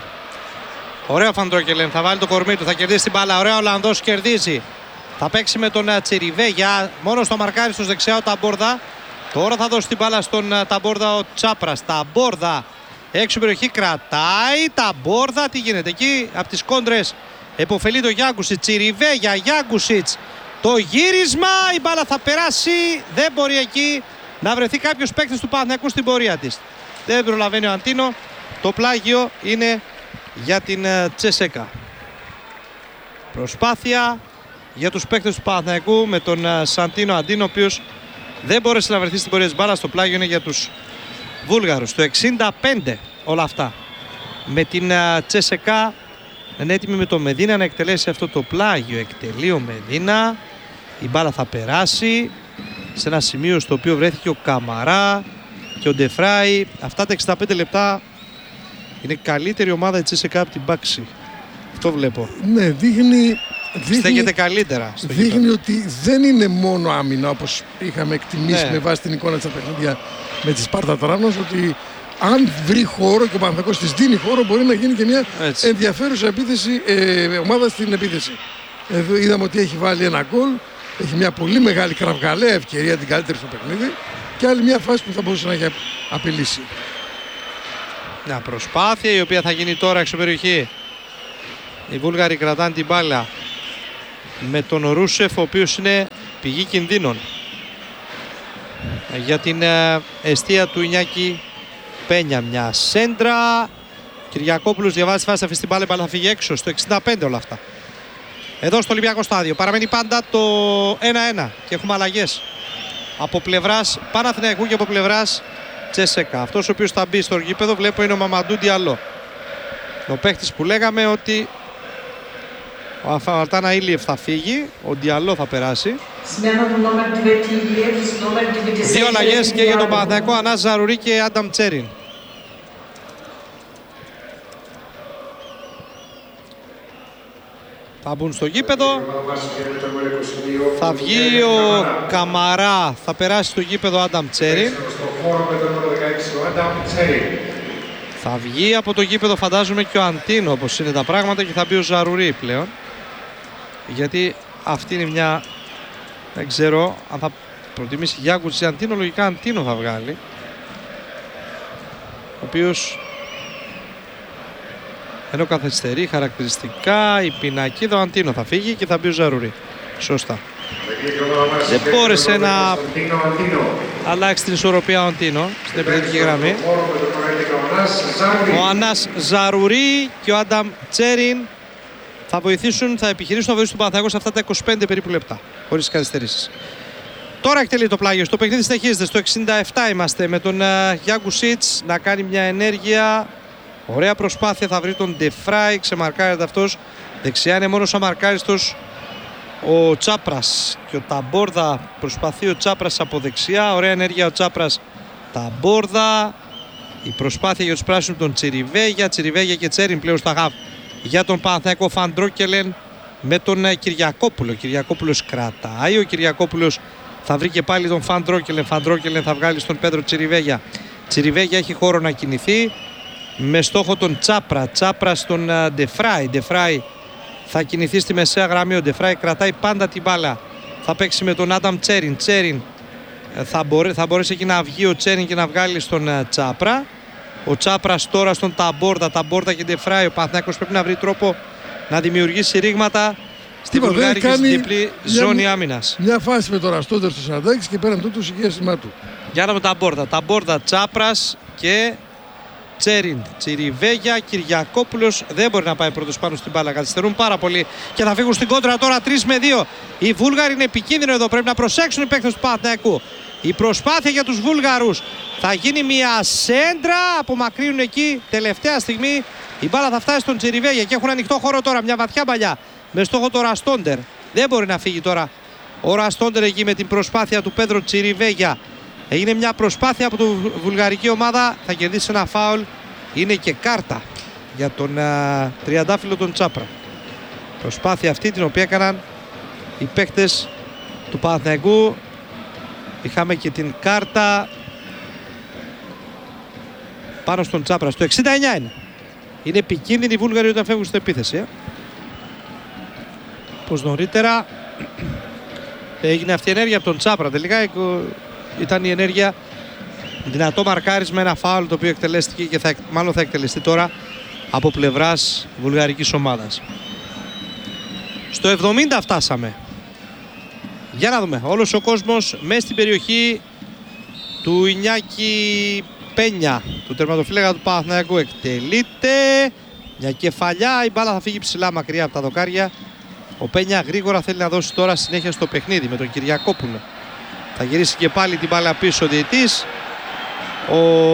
Ωραία Φαντρόκελεν, θα βάλει το κορμί του, θα κερδίσει την μπάλα. Ωραία, ο Ολλανδός κερδίζει. Θα παίξει με τον Τσιριβέγια. Μόνο στο μαρκάρι στο δεξιά ο Ταμπόρδα. Τώρα θα δώσει την μπάλα στον Ταμπόρδα ο Τσάπρας. Ταμπόρδα έξω περιοχή, κρατάει. Ταμπόρδα, τι γίνεται εκεί από τις κόντρες. Εποφελεί το Γιάγκουσιτς. Τσιριβέγια, Γιάγκουσιτς. Το γύρισμα, η μπάλα θα περάσει. Δεν μπορεί εκεί να βρεθεί κάποιος παίκτης του Παναθηναϊκού στην πορεία της. Δεν προλαβαίνει ο Αντίνο. Το πλάγιο είναι για την Τσέσεκα. Προσπάθεια για τους παίκτες του Παναθηναϊκού με τον Σαντίνο Αντίνο, ο οποίος δεν μπόρεσε να βρεθεί στην πορεία της μπάλας. Το πλάγιο είναι για τους Βούλγαρους. Το 65 όλα αυτά. Με την Τσέσεκα είναι έτοιμη με το Μεδίνα να εκτελέσει αυτό το πλάγιο. Εκτελεί ο Μεδίνα. Η μπάλα θα περάσει σε ένα σημείο στο οποίο βρέθηκε ο Καμαρά και ο Ντεφράι. Αυτά τα 65 λεπτά είναι καλύτερη ομάδα η Τσέσεκα από την Μπάξη. Αυτό βλέπω. Ναι, δείχνει στέκεται καλύτερα. Δείχνει ότι δεν είναι μόνο άμυνα, όπως είχαμε εκτιμήσει με βάση την εικόνα της παιχνίδια με τη Σπάρτα Τράνος, ότι αν βρει χώρο και ο Παναθηναϊκός της δίνει χώρο, μπορεί να γίνει και μια ενδιαφέρουσα επίθεση, ομάδα στην επίθεση. Εδώ είδαμε ότι έχει βάλει ένα γκολ, έχει μια πολύ μεγάλη κραυγαλαία ευκαιρία, την καλύτερη στο παιχνίδι, και άλλη μια φάση που θα μπορούσε να έχει απειλήσει. Μια προσπάθεια η οποία θα γίνει τώρα έξω περιοχή. Οι Βούλγαροι κρατάνε την μπάλα με τον Ρούσεφ, ο οποίος είναι πηγή κινδύνων για την εστία του Ινιάκη Πένια. Μια σέντρα. Κυριακόπουλος διαβάζει τη φάση, θα αφήσει την μπάλα, η μπάλα θα φύγει έξω. Στο 65 όλα αυτά. Εδώ στο Ολυμπιακό στάδιο παραμένει πάντα το 1-1 και έχουμε αλλαγές από πλευράς Παναθηναϊκού και από πλευράς Τσέσεκα. Αυτός ο οποίος θα μπει στο γήπεδο, βλέπω, είναι ο Μαμαντού Διαλό, ο παίχτης που λέγαμε ότι ο Αφαλτάνα Ήλιεφ θα φύγει, ο Διαλό θα περάσει. Δύο αλλαγές και για τον Παναθηναϊκό, Ανάς Ζαρουρί και Άνταμ Τσέριν. Θα μπουν στο γήπεδο. Θα βγει ο Καμαρά, θα περάσει στο γήπεδο Άνταμ Τσέριν. Θα βγει από το γήπεδο, φαντάζομαι, και ο Αντίνο, όπως είναι τα πράγματα, και θα μπει ο Ζαρουρί πλέον. Γιατί αυτή είναι μια... Δεν ξέρω αν θα προτιμήσει Γιάκουτς ή Αντίνο. Λογικά Αντίνο θα βγάλει, ο οποίος ενώ καθυστερεί χαρακτηριστικά η πινακίδα, ο Αντίνο θα φύγει και θα μπει ο Ζαρουρί. Σωστά. Δεν μπόρεσε να αλλάξει την ισορροπία ο Αντίνο στην επιθετική γραμμή. Ο Ανάς Ζαρουρί και ο Άνταμ Τσέριν θα βοηθήσουν, θα επιχειρήσουν να βοηθήσουν τον Παναθηναϊκό σε αυτά τα 25 περίπου λεπτά, χωρίς καθυστερήσεις. Τώρα εκτελεί το πλάγιο. Στο παιχνίδι συνεχίζεται. Στο 67 είμαστε με τον Γιάκουσιτς να κάνει μια ενέργεια. Ωραία προσπάθεια, θα βρει τον Ντεφράι, ξεμαρκάρεται αυτός. Δεξιά είναι μόνος αμαρκάριστος ο Τσάπρας και ο Ταμπόρδα. Προσπαθεί ο Τσάπρας από δεξιά. Ωραία ενέργεια ο Τσάπρας. Ταμπόρδα. Η προσπάθεια για τους πράσινους τον Τσιριβέγια. Τσιριβέγια και Τσέριν πλέον στα χαφ για τον Παναθηναϊκό. Φαντρόκελεν με τον Κυριακόπουλο. Κυριακόπουλος κρατάει. Ο Κυριακόπουλος θα βρει και πάλι τον Φαντρόκελεν. Φαντρόκελεν θα βγάλει στον Πέντρο Τσιριβέγια. Τσιριβέγια έχει χώρο να κινηθεί με στόχο τον Τσάπρα. Τσάπρα στον Ντεφράι. Ντεφράι θα κινηθεί στη μεσαία γραμμή. Ο Ντεφράι κρατάει πάντα την μπάλα. Θα παίξει με τον Άνταμ Τσέριν. Τσέριν θα μπορέσει εκεί να βγει ο Τσέριν και να βγάλει στον Τσάπρα. Ο Τσάπρας τώρα στον Ταμπόρδα. Ταμπόρδα και Ντεφράι. Ο Παναθηναϊκός πρέπει να βρει τρόπο να δημιουργήσει ρήγματα στη βουλγάρικη διπλή ζώνη άμυνας. Μια φάση με τον Ραστόντερ στο 46 και πέραν τούτου συγκέσιμά του. Για να με Ταμπόρδα. Ταμπόρδα, Τσάπρας και Τσέριν. Τσιριβέγια, Κυριακόπουλος δεν μπορεί να πάει πρώτος πάνω στην μπάλα. Καθυστερούν πάρα πολύ και θα φύγουν στην κόντρα τώρα 3-2. Οι Βούλγαροι είναι επικίνδυνοι εδώ. Πρέπει να προσέξουν οι παίκτες του Παναθηναϊκού. Η προσπάθεια για τους Βούλγαρους. Θα γίνει μια σέντρα. Απομακρύνουν εκεί τελευταία στιγμή. Η μπάλα θα φτάσει στον Τσιριβέγια και έχουν ανοιχτό χώρο τώρα. Μια βαθιά παλιά με στόχο το Ραστόντερ. Δεν μπορεί να φύγει τώρα ο Ραστόντερ εκεί με την προσπάθεια του Πέντρο Τσιριβέγια. Έγινε μια προσπάθεια από τη βουλγαρική ομάδα. Θα κερδίσει ένα φάουλ. Είναι και κάρτα για τον τριαντάφυλλο τον Τσάπρα. Προσπάθεια αυτή την οποία έκαναν οι παίκτες του Παναθηναϊκού. Είχαμε και την κάρτα πάνω στον Τσάπρα. Στο 69 είναι. Είναι επικίνδυνοι οι Βούλγαροι όταν φεύγουν στην επίθεση. Πως νωρίτερα έγινε αυτή η ενέργεια από τον Τσάπρα. Τελικά ήταν η ενέργεια, δυνατό μαρκάρισμα, ένα φάουλ το οποίο εκτελέστηκε και μάλλον θα εκτελεστεί τώρα από πλευράς βουλγαρικής ομάδας. Στο 70 φτάσαμε. Για να δούμε. Όλος ο κόσμος μέσα στην περιοχή του Ινιάκη Πένια, του τερματοφύλακα του Παναθηναϊκού. Εκτελείται. Μια κεφαλιά. Η μπάλα θα φύγει ψηλά μακριά από τα δοκάρια. Ο Πένια γρήγορα θέλει να δώσει τώρα συνέχεια στο παιχνίδι με τον Κυριακόπουλο. Θα γυρίσει και πάλι την μπάλα πίσω ο διαιτής. Ο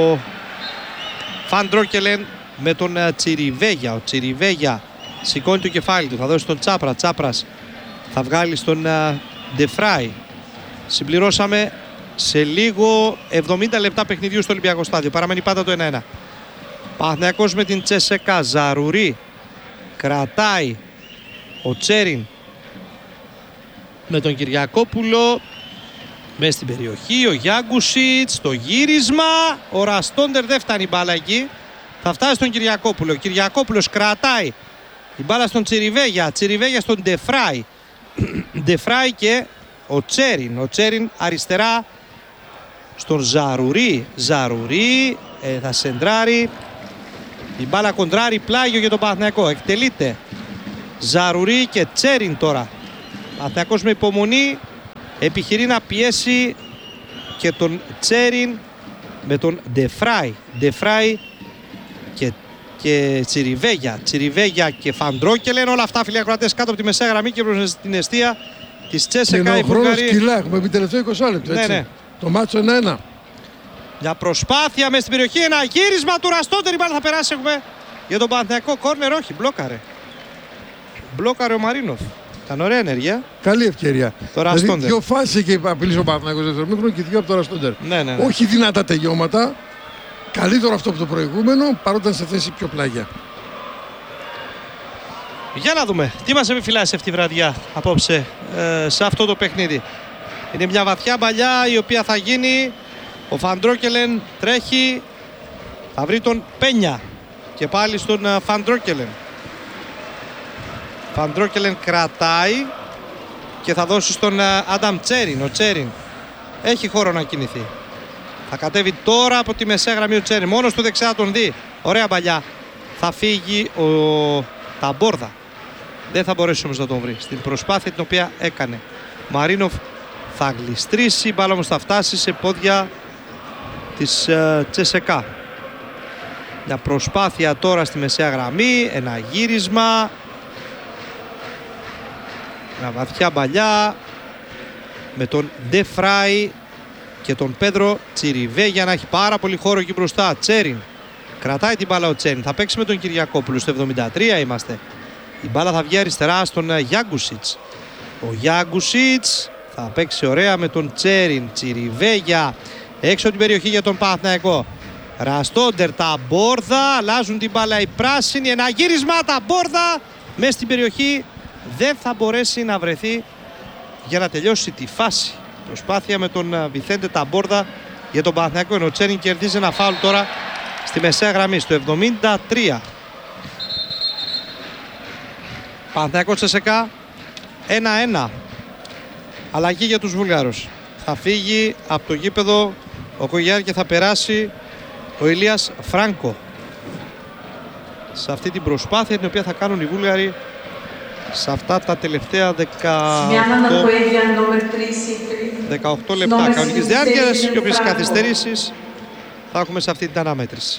Φαντρόκελεν με τον Τσιριβέγια. Ο Τσιριβέγια σηκώνει το κεφάλι του. Θα δώσει τον Τσάπρα. Τσάπρας θα βγάλει στον Ντεφράι. Συμπληρώσαμε σε λίγο 70 λεπτά παιχνιδιού στο Ολυμπιακό Στάδιο. Παραμένει πάντα το 1-1. Παναθηναϊκός με την Τσεσεκά. Ζαρουρί. Κρατάει ο Τσέριν με τον Κυριακόπουλο μέσα στην περιοχή. Ο Γιάγκουσιτς, το γύρισμα. Ο Ραστόντερ δεν φτάνει η μπάλα εκεί. Θα φτάσει στον Κυριακόπουλο. Ο Κυριακόπουλος κρατάει η μπάλα στον Τσιριβέγια. Τσιριβέγια στον Ντεφράι. Ντεφράι και ο Τσέριν. Ο Τσέριν αριστερά στον Ζαρουρί. Ζαρουρί θα σεντράρει. Η μπάλα κοντράρει, πλάγιο για τον Παναθηναϊκό. Εκτελείται. Ζαρουρί και Τσέριν τώρα. Παναθηναϊκός με υπομονή επιχειρεί να πιέσει και τον Τσέριν με τον Ντεφράι. Ντεφράι και Τσιριβέγια. Τσιριβέγια και Φαντρόκελεν. Όλα αυτά, φίλοι ακροατές, κάτω από τη μεσαία γραμμή και προς την αιστεία της Τσέσεκα. Ο χρόνος κιλά. Έχουμε πει τελευταίο 20 λεπτό. Έτσι. Ναι. Το μάτσο 1-1. Μια προσπάθεια μέσα στην περιοχή. Ένα γύρισμα του Ραστόντερ. Η μπάλα θα περάσει. Έχουμε για τον Παναθηναϊκό. Κόρνερ, όχι. Μπλόκαρε. Μπλόκαρε ο Μαρίνοφ. Ήταν ωραία ενέργεια. Καλή ευκαιρία. Το Ραστόντερ. Δηλαδή, δύο φάσεις είχε απειλήσει ο Παναθηναϊκός δεύτερο μήχρονο και δύο από το Ραστόντερ. Ναι. Όχι δυνατά τελειώματα. Καλύτερο αυτό από το προηγούμενο, παρότι ήταν σε θέση πιο πλάγια. Για να δούμε τι μας επιφυλάσσει αυτή η βραδιά απόψε σε αυτό το παιχνίδι. Είναι μια βαθιά μπαλιά η οποία θα γίνει. Ο Φαντρόκελεν τρέχει. Θα βρει τον Πένια. Και πάλι στον Φαντρόκελεν. Φαντρόκελεν κρατάει και θα δώσει στον Άνταμ Τσέριν. Ο Τσέριν έχει χώρο να κινηθεί. Θα κατέβει τώρα από τη μεσαία γραμμή ο Τσέριν. Μόνος του δεξιά τον δει. Ωραία μπαλιά. Θα φύγει ο Ταμπόρδα. Δεν θα μπορέσει όμως να τον βρει. Στην προσπάθεια την οποία έκανε. Μαρίνοφ θα γλιστρήσει. Η μπάλα όμως θα φτάσει σε πόδια της Τσεσεκά. Μια προσπάθεια τώρα στη μεσαία γραμμή. Ένα γύρισμα. Μια βαθιά μπαλιά με τον Ντεφράι και τον Πέντρο Τσιριβέγια να έχει πάρα πολύ χώρο εκεί μπροστά. Τσέριν. Κρατάει την μπάλα ο Τσέριν. Θα παίξει με τον Κυριακόπουλο. Στο 73 είμαστε. Η μπάλα θα βγει αριστερά στον Γιάγκουσιτς. Ο Γιάγκουσιτς θα παίξει ωραία με τον Τσέριν. Τσιριβέγια έξω την περιοχή για τον Παναθηναϊκό. Ραστόντερ, Ταμπόρδα. Αλλάζουν την μπάλα οι πράσινοι. Ένα γύρισμα. Ταμπόρδα μέσα στην περιοχή. Δεν θα μπορέσει να βρεθεί για να τελειώσει τη φάση. Προσπάθεια με τον Βιθέντε Ταμπόρδα για τον Παναθηναϊκό. Ενώ ο Τσέριν κερδίζει ένα φάουλ τώρα στη μεσαία γραμμή. Στο 73. Παναθηναϊκός Τσεσεκά 1-1. Αλλαγή για τους Βούλγαρους. Θα φύγει από το γήπεδο ο Κογιάρ και θα περάσει ο Ηλίας Φράνκο. Σε αυτή την προσπάθεια την οποία θα κάνουν οι Βούλγαροι σε αυτά τα τελευταία 18 λεπτά κανονικής διάρκειας και όποιες καθυστερήσεις θα έχουμε σε αυτή την αναμέτρηση.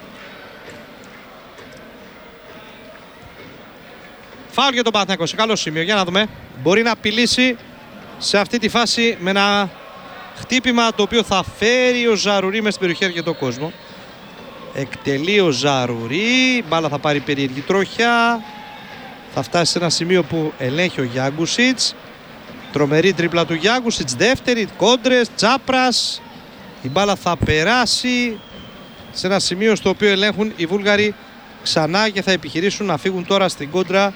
Φάουλ για τον Παναθηναϊκό σε καλό σημείο. Για να δούμε. Μπορεί να απειλήσει σε αυτή τη φάση με ένα χτύπημα το οποίο θα φέρει ο Ζαρουρί μέσα στην περιοχή αρκετό κόσμο. Εκτελεί ο Ζαρουρί. Μπάλα θα πάρει περίεργη τροχιά. Θα φτάσει σε ένα σημείο που ελέγχει ο Γιάγκουσιτς. Τρομερή τρίπλα του Γιάγκουσιτς. Δεύτερη, κόντρες, Τσάπρας. Η μπάλα θα περάσει σε ένα σημείο στο οποίο ελέγχουν οι Βούλγαροι ξανά και θα επιχειρήσουν να φύγουν τώρα στην κόντρα.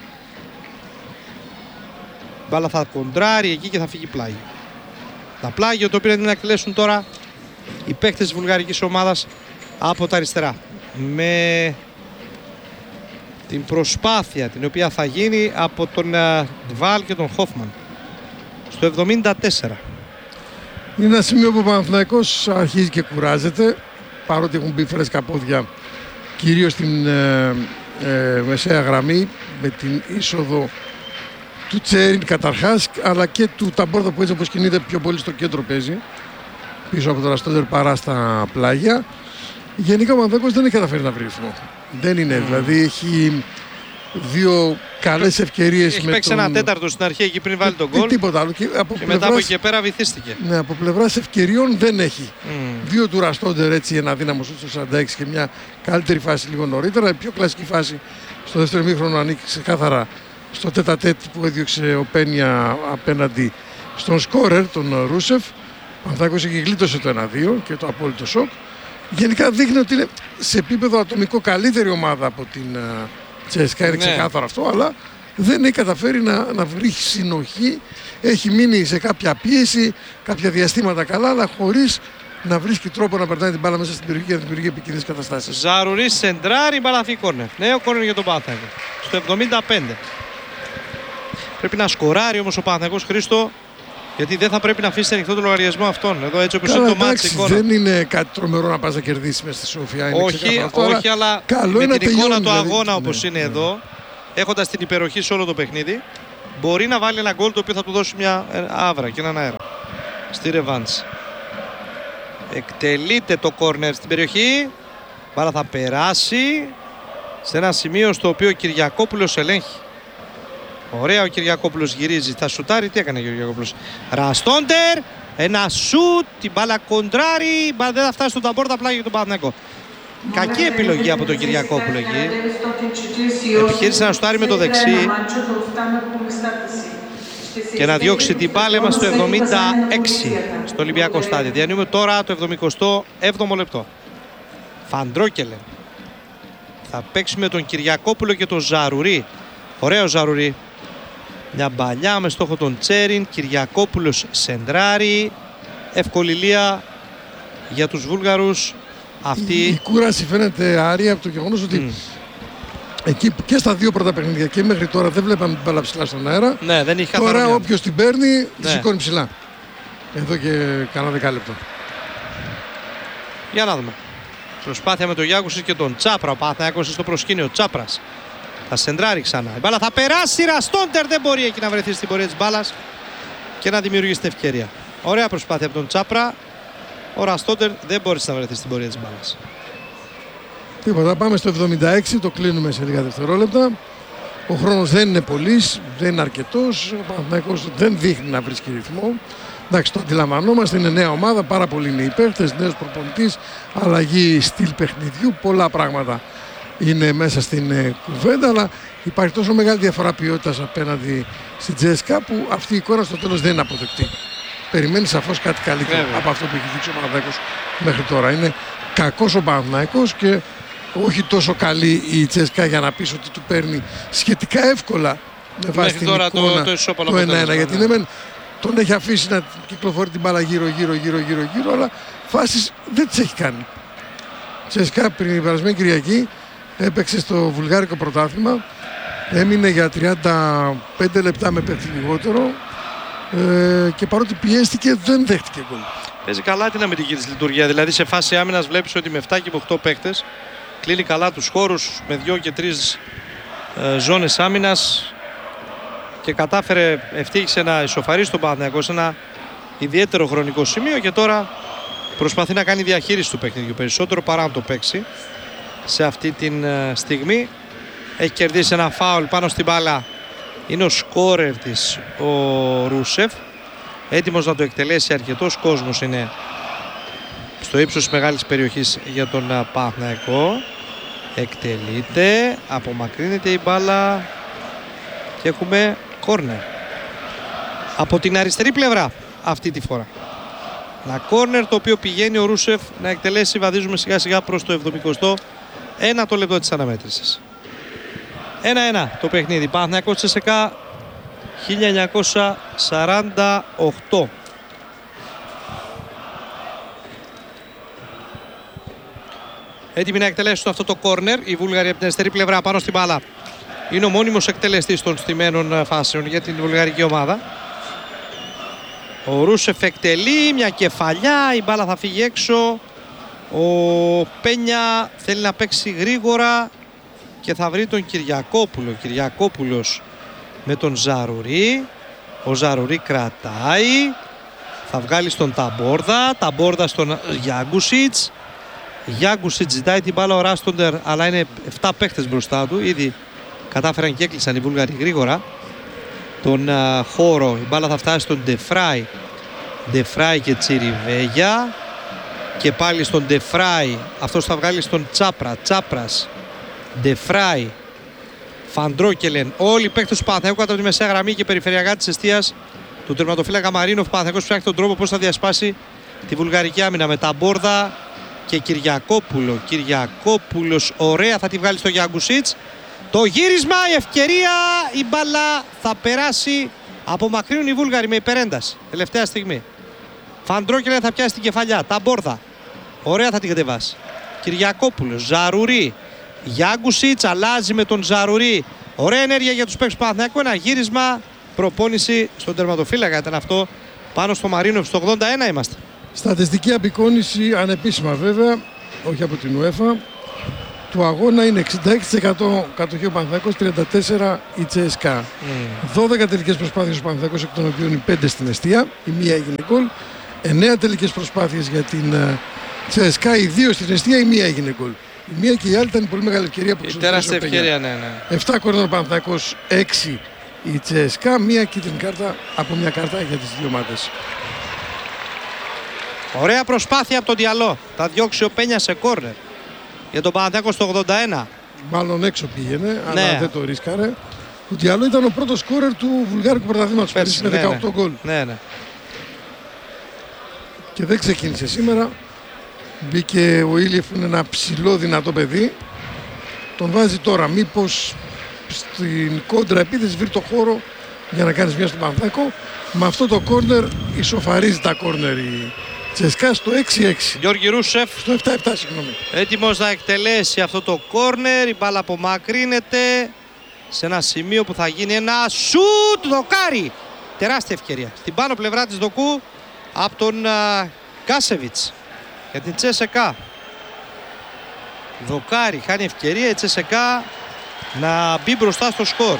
Η μπάλα θα κοντράρει εκεί και θα φύγει πλάγιο. Τα πλάγιο το οποίο είναι να εκτελέσουν τώρα οι παίκτες της βουλγαρικής ομάδας από τα αριστερά. Με την προσπάθεια την οποία θα γίνει από τον Ντβάλ και τον Χόφμαν στο 74. Είναι ένα σημείο που ο Παναθηναϊκός αρχίζει και κουράζεται, παρότι έχουν μπει φρέσκα πόδια κυρίως στην μεσαία γραμμή με την είσοδο του Τσέριν καταρχάς, αλλά και του Ταμπόρδα που έτσι όπως κινείται πιο πολύ στο κέντρο παίζει, πίσω από το Ραστόντερ παρά στα πλάγια. Γενικά ο Παναθηναϊκός δεν έχει καταφέρει να βρει ρυθμό. Δεν είναι, δηλαδή έχει δύο καλές ευκαιρίες. Έχει παίξει ένα τέταρτο στην αρχή εκεί πριν βάλει τον γκολ. Τίποτα άλλο. Και μετά από εκεί και πέρα βυθίστηκε. Ναι, από πλευράς ευκαιριών δεν έχει. Δύο του Ραστόντερ, έτσι ένα δύναμο στο 46 και μια καλύτερη φάση λίγο νωρίτερα. Η πιο κλασική φάση στο δεύτερο ημίχρονο ανήκει ξεκάθαρα στο τέτα-τέτ που έδιωξε ο Πένια απέναντι στον σκόρερ, τον Ρούσεφ. Ο Παναθηναϊκός έχει γλίτωσε το 1-2 και το απόλυτο σοκ. Γενικά δείχνει ότι είναι σε επίπεδο ατομικό καλύτερη ομάδα από την Τσέσκα, είναι ξεκάθαρο αυτό, αλλά δεν έχει καταφέρει να βρει συνοχή. Έχει μείνει σε κάποια πίεση, κάποια διαστήματα καλά, αλλά χωρίς να βρίσκει τρόπο να περνάει την μπάλα μέσα στην περιοχή και να δημιουργεί επικίνδυνες καταστάσεις. Ζαρουρί σεντράρι, μπάλα κόρνερ. Νέο κόρνερ για τον Παναθηναϊκό. Στο 75. Πρέπει να σκοράρει όμως ο Παναθηναϊκός, Χρήστο, γιατί δεν θα πρέπει να αφήσει ανοιχτό το λογαριασμό αυτόν. Εδώ έτσι όπως είναι το μάτσι εικόνα. Δεν είναι κάτι τρομερό να πας να κερδίσεις μέσα στη Σόφια. Όχι, αλλά με την εικόνα του αγώνα όπως είναι εδώ, έχοντας την υπεροχή σε όλο το παιχνίδι, μπορεί να βάλει ένα γκολ το οποίο θα του δώσει μια άβρα και έναν αέρα στη ρεβάνς. Εκτελείται το κόρνερ στην περιοχή. Μπάλα θα περάσει σε ένα σημείο στο οποίο ο Κυριακόπουλος ελέγχει. Ωραία, ο Κυριακόπουλος γυρίζει, θα σουτάρει. Τι έκανε ο Κυριακόπουλος? Ραστόντερ, ένα σουτ, την μπάλα κοντράρει, η μπάλα δεν θα φτάσει στον Ταμπόρδα, πλάγει για τον Παναθηναϊκό. Κακή επιλογή από τον Κυριακόπουλο εκεί. Επιχείρησε να σουτάρει με το δεξί και να διώξει την μπάλα μας στο 76 στο Ολυμπιακό στάδιο. Διανύουμε τώρα το 77ο λεπτό. Φαντρόκελε θα παίξει με τον Κυριακόπουλο και τον Ζαρουρί. Ωραίο Ζαρουρί. Μια μπαλιά με στόχο τον Τσέριν. Κυριακόπουλος σεντράρι. Ευκοληλία για τους Βούλγαρους. Η κούραση φαίνεται άρρια από το γεγονός ότι εκεί και στα δύο πρώτα παιχνίδια και μέχρι τώρα δεν βλέπαμε την μπάλα ψηλά στον αέρα. Ναι, δεν είχε τώρα όποιος την παίρνει τη σηκώνει ψηλά. Εδώ και κανένα δεκάλεπτο. Για να δούμε. Προσπάθεια με τον Γιάκουσης και τον Τσάπρα. Ο Παναθηναϊκός στο προσκήνιο. Τσάπρας θα σεντράρει ξανά. Η μπάλα θα περάσει. Ραστόντερ δεν μπορεί εκεί να βρεθεί στην πορεία της μπάλας και να δημιουργήσει την ευκαιρία. Ωραία προσπάθεια από τον Τσάπρα. Ο Ραστόντερ δεν μπόρεσε να βρεθεί στην πορεία της μπάλας. Τίποτα. Πάμε στο 76. Το κλείνουμε σε λίγα δευτερόλεπτα. Ο χρόνος δεν είναι πολύς, δεν είναι αρκετός. Ο Παναθηναϊκός δεν δείχνει να βρίσκει ρυθμό. Εντάξει, το αντιλαμβανόμαστε, είναι νέα ομάδα, πάρα πολλοί είναι οι παίκτες, νέος προπονητής, αλλαγή στυλ παιχνιδιού, πολλά πράγματα είναι μέσα στην κουβέντα, αλλά υπάρχει τόσο μεγάλη διαφορά ποιότητας απέναντι στην Τζέσκα που αυτή η εικόνα στο τέλος δεν είναι αποδεκτή. Περιμένει σαφώς κάτι καλύτερο από αυτό που έχει δείξει ο Παναθηναϊκός μέχρι τώρα. Είναι κακός ο Παναθηναϊκός και όχι τόσο καλή η Τσέσκα για να πεις ότι του παίρνει σχετικά εύκολα με βάση την εικόνα το 1-1. Γιατί ναι, τον έχει αφήσει να κυκλοφορεί την μπάλα γύρω, αλλά φάσεις δεν τις έχει κάνει. Τσέσκα πριν περασμένη Κυριακή έπαιξε στο βουλγάρικο πρωτάθλημα, έμεινε για 35 λεπτά με παίχτη λιγότερο και παρότι πιέστηκε δεν δέχτηκε γκολ. Παίζει καλά την αμυντική της λειτουργία, δηλαδή σε φάση άμυνας βλέπεις ότι με 7 και 8 παίκτες κλείνει καλά τους χώρους με 2 και 3 ζώνες άμυνας και κατάφερε, ευτύχησε να ισοφαρίσει τον Παναθηναϊκό σε ένα ιδιαίτερο χρονικό σημείο και τώρα προσπαθεί να κάνει διαχείριση του παιχνιδιού περισσότερο παρά να το παίξει σε αυτή τη στιγμή. Έχει κερδίσει ένα φάουλ πάνω στην μπάλα, είναι ο σκόρερ της ο Ρούσεφ, έτοιμος να το εκτελέσει. Αρκετός κόσμος είναι στο ύψος της μεγάλης περιοχής για τον Παναθηναϊκό. Εκτελείται, απομακρύνεται η μπάλα και έχουμε κόρνερ από την αριστερή πλευρά αυτή τη φορά. Ένα κόρνερ το οποίο πηγαίνει ο Ρούσεφ να εκτελέσει. Βαδίζουμε σιγά σιγά προς το 71ο λεπτό της αναμέτρησης. 1-1 το παιχνίδι. Παναθηναϊκός Τσέσκα 1948. Έτοιμοι να εκτελέσουν αυτό το κόρνερ οι Βούλγαροι από την αριστερή πλευρά πάνω στην μπάλα. Είναι ο μόνιμος εκτελεστής των στημένων φάσεων για την βουλγαρική ομάδα. Ο Ρούσεφ εκτελεί μια κεφαλιά, η μπάλα θα φύγει έξω. Ο Πένια θέλει να παίξει γρήγορα και θα βρει τον Κυριακόπουλο. Ο Κυριακόπουλος με τον Ζαρουρί. Ο Ζαρουρί κρατάει. Θα βγάλει στον Ταμπόρδα. Ταμπόρδα στον Γιάγκουσιτς. Γιάγκουσιτς ζητάει την μπάλα ο Ράστοντερ, αλλά είναι 7 παίχτες μπροστά του. Ήδη κατάφεραν και έκλεισαν οι Βούλγαροι γρήγορα τον χώρο. Η μπάλα θα φτάσει στον Ντεφράι. Ντεφράι και Τσιριβέγια. Και πάλι στον Ντεφράι. Αυτός θα βγάλει στον Τσάπρα. Τσάπρας. Ντεφράι. Φαντρόκελεν. Όλοι οι παίκτες του Παναθηναϊκού κάτω από τη μεσαία γραμμή και περιφερειακά της εστίας του τερματοφύλακα Μαρίνοφ. Παναθηναϊκός ψάχνει τον τρόπο πώς θα διασπάσει τη βουλγαρική άμυνα με Ταμπόρδα και Κυριακόπουλο. Κυριακόπουλος ωραία θα τη βγάλει στο Γιάγκουσιτς. Το γύρισμα, η ευκαιρία, η μπάλα θα περάσει. Απομακρύνουν οι Βούλγαροι με υπερένταση. Τελευταία στιγμή. Φαντρόκελεν θα πιάσει την κεφαλιά. Ταμπόρδα. Ωραία θα την κατεβάσει. Κυριακόπουλος. Ζαρουρί. Γιάγκουσιτς αλλάζει με τον Ζαρουρί. Ωραία ενέργεια για τους παίκτες του Παναθηναϊκού. Ένα γύρισμα. Προπόνηση στον τερματοφύλακα ήταν αυτό. Πάνω στο Μαρίνοφ. Στο 81 είμαστε. Στατιστική απεικόνηση, ανεπίσημα βέβαια, όχι από την UEFA. Του αγώνα είναι 66% κατοχή ο Παναθηναϊκός, 34% η CSKA. 12 τελικές προσπάθειες ο Παναθηναϊκός, εκ των οποίων οι 5 στην εστία, η μία έγινε γκολ. 9 τελικές προσπάθειες για την CSKA, οι 2 στην εστία, η μία έγινε γκολ. Η μία και η άλλη ήταν πολύ μεγάλη ευκαιρία που τεράστια ευκαιρία, ναι. 7 κόρνερ ο Παναθηναϊκός, 6 η CSKA, μία κίτρινη κάρτα από μια κάρτα για τις δύο ομάδες. Ωραία προσπάθεια από τον Διαλό. Θα διώξει ο Πένια σε κόρνερ για τον Παναθηναϊκό στο 81. Μάλλον έξω πήγαινε, αλλά δεν το ρίσκαρε. Ο Διαλό ήταν ο πρώτος σκόρερ του βουλγάρικου πρωταθλήματος πέρσι με 18 γκολ. Ναι. Και δεν ξεκίνησε σήμερα. Μπήκε ο Ήλιεφ που είναι ένα ψηλό δυνατό παιδί. Τον βάζει τώρα. Μήπως στην κόντρα επίθεση βρει το χώρο για να κάνεις μια στον Παναθηναϊκό. Με αυτό το κόρνερ ισοφαρίζει τα κόρνερ η CSKA στο 6-6. Γιώργη Ρούσεφ. Στο 7-7, συγγνώμη. Έτοιμος να εκτελέσει αυτό το κόρνερ. Η μπάλα απομακρύνεται σε ένα σημείο που θα γίνει ένα σουτ. Δοκάρι. Τεράστια ευκαιρία. Στην πάνω πλευρά της Δοκού από τον Κάσεβιτς για την CSKA. Δοκάρι. Χάνει ευκαιρία η CSKA να μπει μπροστά στο σκορ.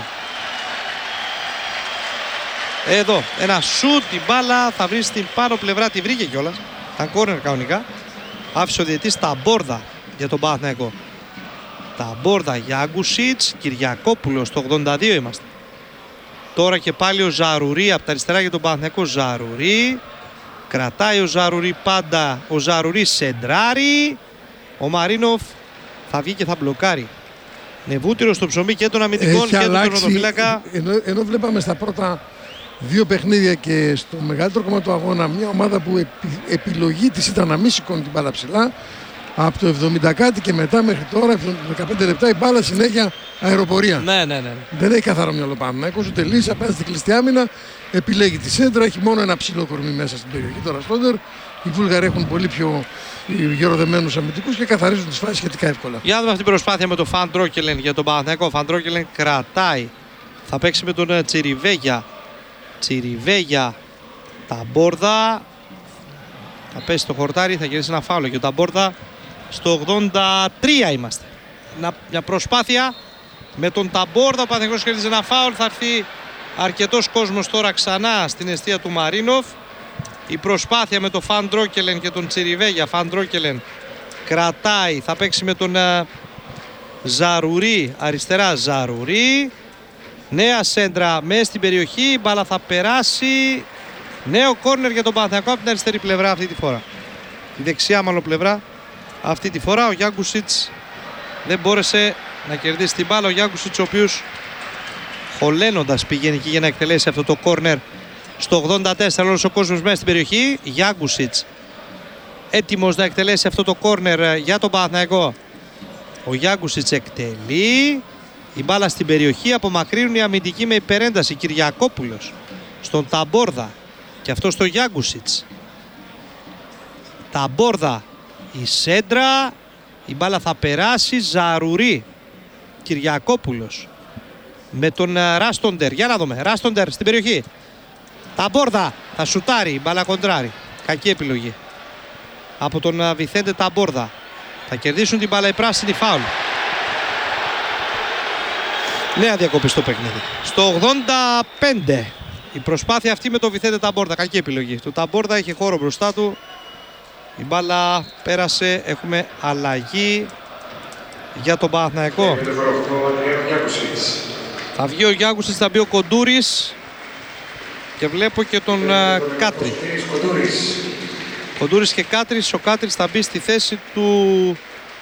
Εδώ ένα σουτ, η μπάλα θα βρει στην πάνω πλευρά, τη βρήκε κιόλας. Τα κόρνερ κανονικά. Άφησε ο διαιτητής Ταμπόρδα για τον Παναθηναϊκό. Ταμπόρδα για Γιάγκουσιτς, Κυριακόπουλος, στο 82 είμαστε. Τώρα και πάλι ο Ζαρουρί από τα αριστερά για τον Παναθηναϊκό. Ζαρουρί. Κρατάει ο Ζαρουρί πάντα. Ο Ζαρουρί σεντράρει. Ο Μαρίνοφ θα βγει και θα μπλοκάρει. Νεβούτυρο στο ψωμί και των αμυντικών και τον τερματοφύλακα. Ενώ βλέπαμε στα πρώτα δύο παιχνίδια και στο μεγαλύτερο κομμάτι του αγώνα μια ομάδα που επιλογή της ήταν να μην σηκώνει την μπάλα ψηλά, από το 70 κάτι και μετά μέχρι τώρα, 15 λεπτά η μπάλα συνέχεια αεροπορία. Ναι. Δεν έχει καθαρό μυαλό Παναθηναϊκός, ούτε λύση απέναντι στην κλειστή άμυνα, επιλέγει τη σέντρα, έχει μόνο ένα ψηλό κορμί μέσα στην περιοχή. Τώρα Στόντερ, οι Βούλγαροι έχουν πολύ πιο γεροδεμένους αμυντικούς και καθαρίζουν τις φάσεις σχετικά εύκολα. Για να δούμε αυτή την προσπάθεια με τον Φαντρόκελεν για τον Παναθηναϊκό. Φαντρόκελεν κρατάει. Θα παίξει με τον Τσιριβέγια. Τσιριβέγια. Ταμπόρδα. Θα πέσει το χορτάρι, θα γυρίσει ένα φάουλο. Και ο Ταμπόρδα στο 83 είμαστε. Μια προσπάθεια με τον Ταμπόρδα. Ο Παναθηναϊκός κερδίζει ένα φάουλ. Θα έρθει αρκετός κόσμος τώρα ξανά στην εστία του Μαρίνοφ. Η προσπάθεια με τον Φαντρόκελεν και τον Τσιριβέγια. Φαντρόκελεν κρατάει. Θα παίξει με τον Ζαρουρί. Αριστερά Ζαρουρί. Νέα σέντρα μέσα στην περιοχή. Η μπάλα θα περάσει. Νέο κόρνερ για τον Παναθηναϊκό από την αριστερή πλευρά αυτή τη φορά. Τη δεξιά μάλλον πλευρά αυτή τη φορά. Ο Γιάγκουσιτς δεν μπόρεσε να κερδίσει την μπάλα. Ο Γιάγκουσιτς ο οποίος χωλένοντας πηγαίνει εκεί για να εκτελέσει αυτό το κόρνερ. Στο 84 όλος ο κόσμος μέσα στην περιοχή. Γιάγκουσιτς έτοιμος να εκτελέσει αυτό το κόρνερ για τον Παναθηναϊκό. Ο Γιάγκουσιτς εκτελεί. Η μπάλα στην περιοχή, απομακρύνουν οι αμυντικοί με υπερένταση. Κυριακόπουλος στον Ταμπόρδα και αυτό στο Γιάγκουσιτς. Ταμπόρδα, η σέντρα, η μπάλα θα περάσει. Ζαρουρί, Κυριακόπουλος με τον Ράστοντερ. Για να δούμε, Ράστοντερ στην περιοχή. Ταμπόρδα, θα σουτάρει, η μπάλα κοντράρει. Κακή επιλογή από τον Βιθέντε Ταμπόρδα. Θα κερδίσουν την μπάλα οι πράσινοι, φάουλ. Νέα διακοπή στο παιχνίδι. Στο 85 η προσπάθεια αυτή με το Βιθέντε Ταμπόρδα. Κακή επιλογή. Το Ταμπόρδα έχει χώρο μπροστά του. Η μπάλα πέρασε. Έχουμε αλλαγή για τον Παναθηναϊκό. Θα βγει ο Γιάκουσης, θα μπει ο Κοντούρης και βλέπω και τον Κάτρη. Κοντούρης και Κάτρης. Ο Κάτρης θα μπει στη θέση του...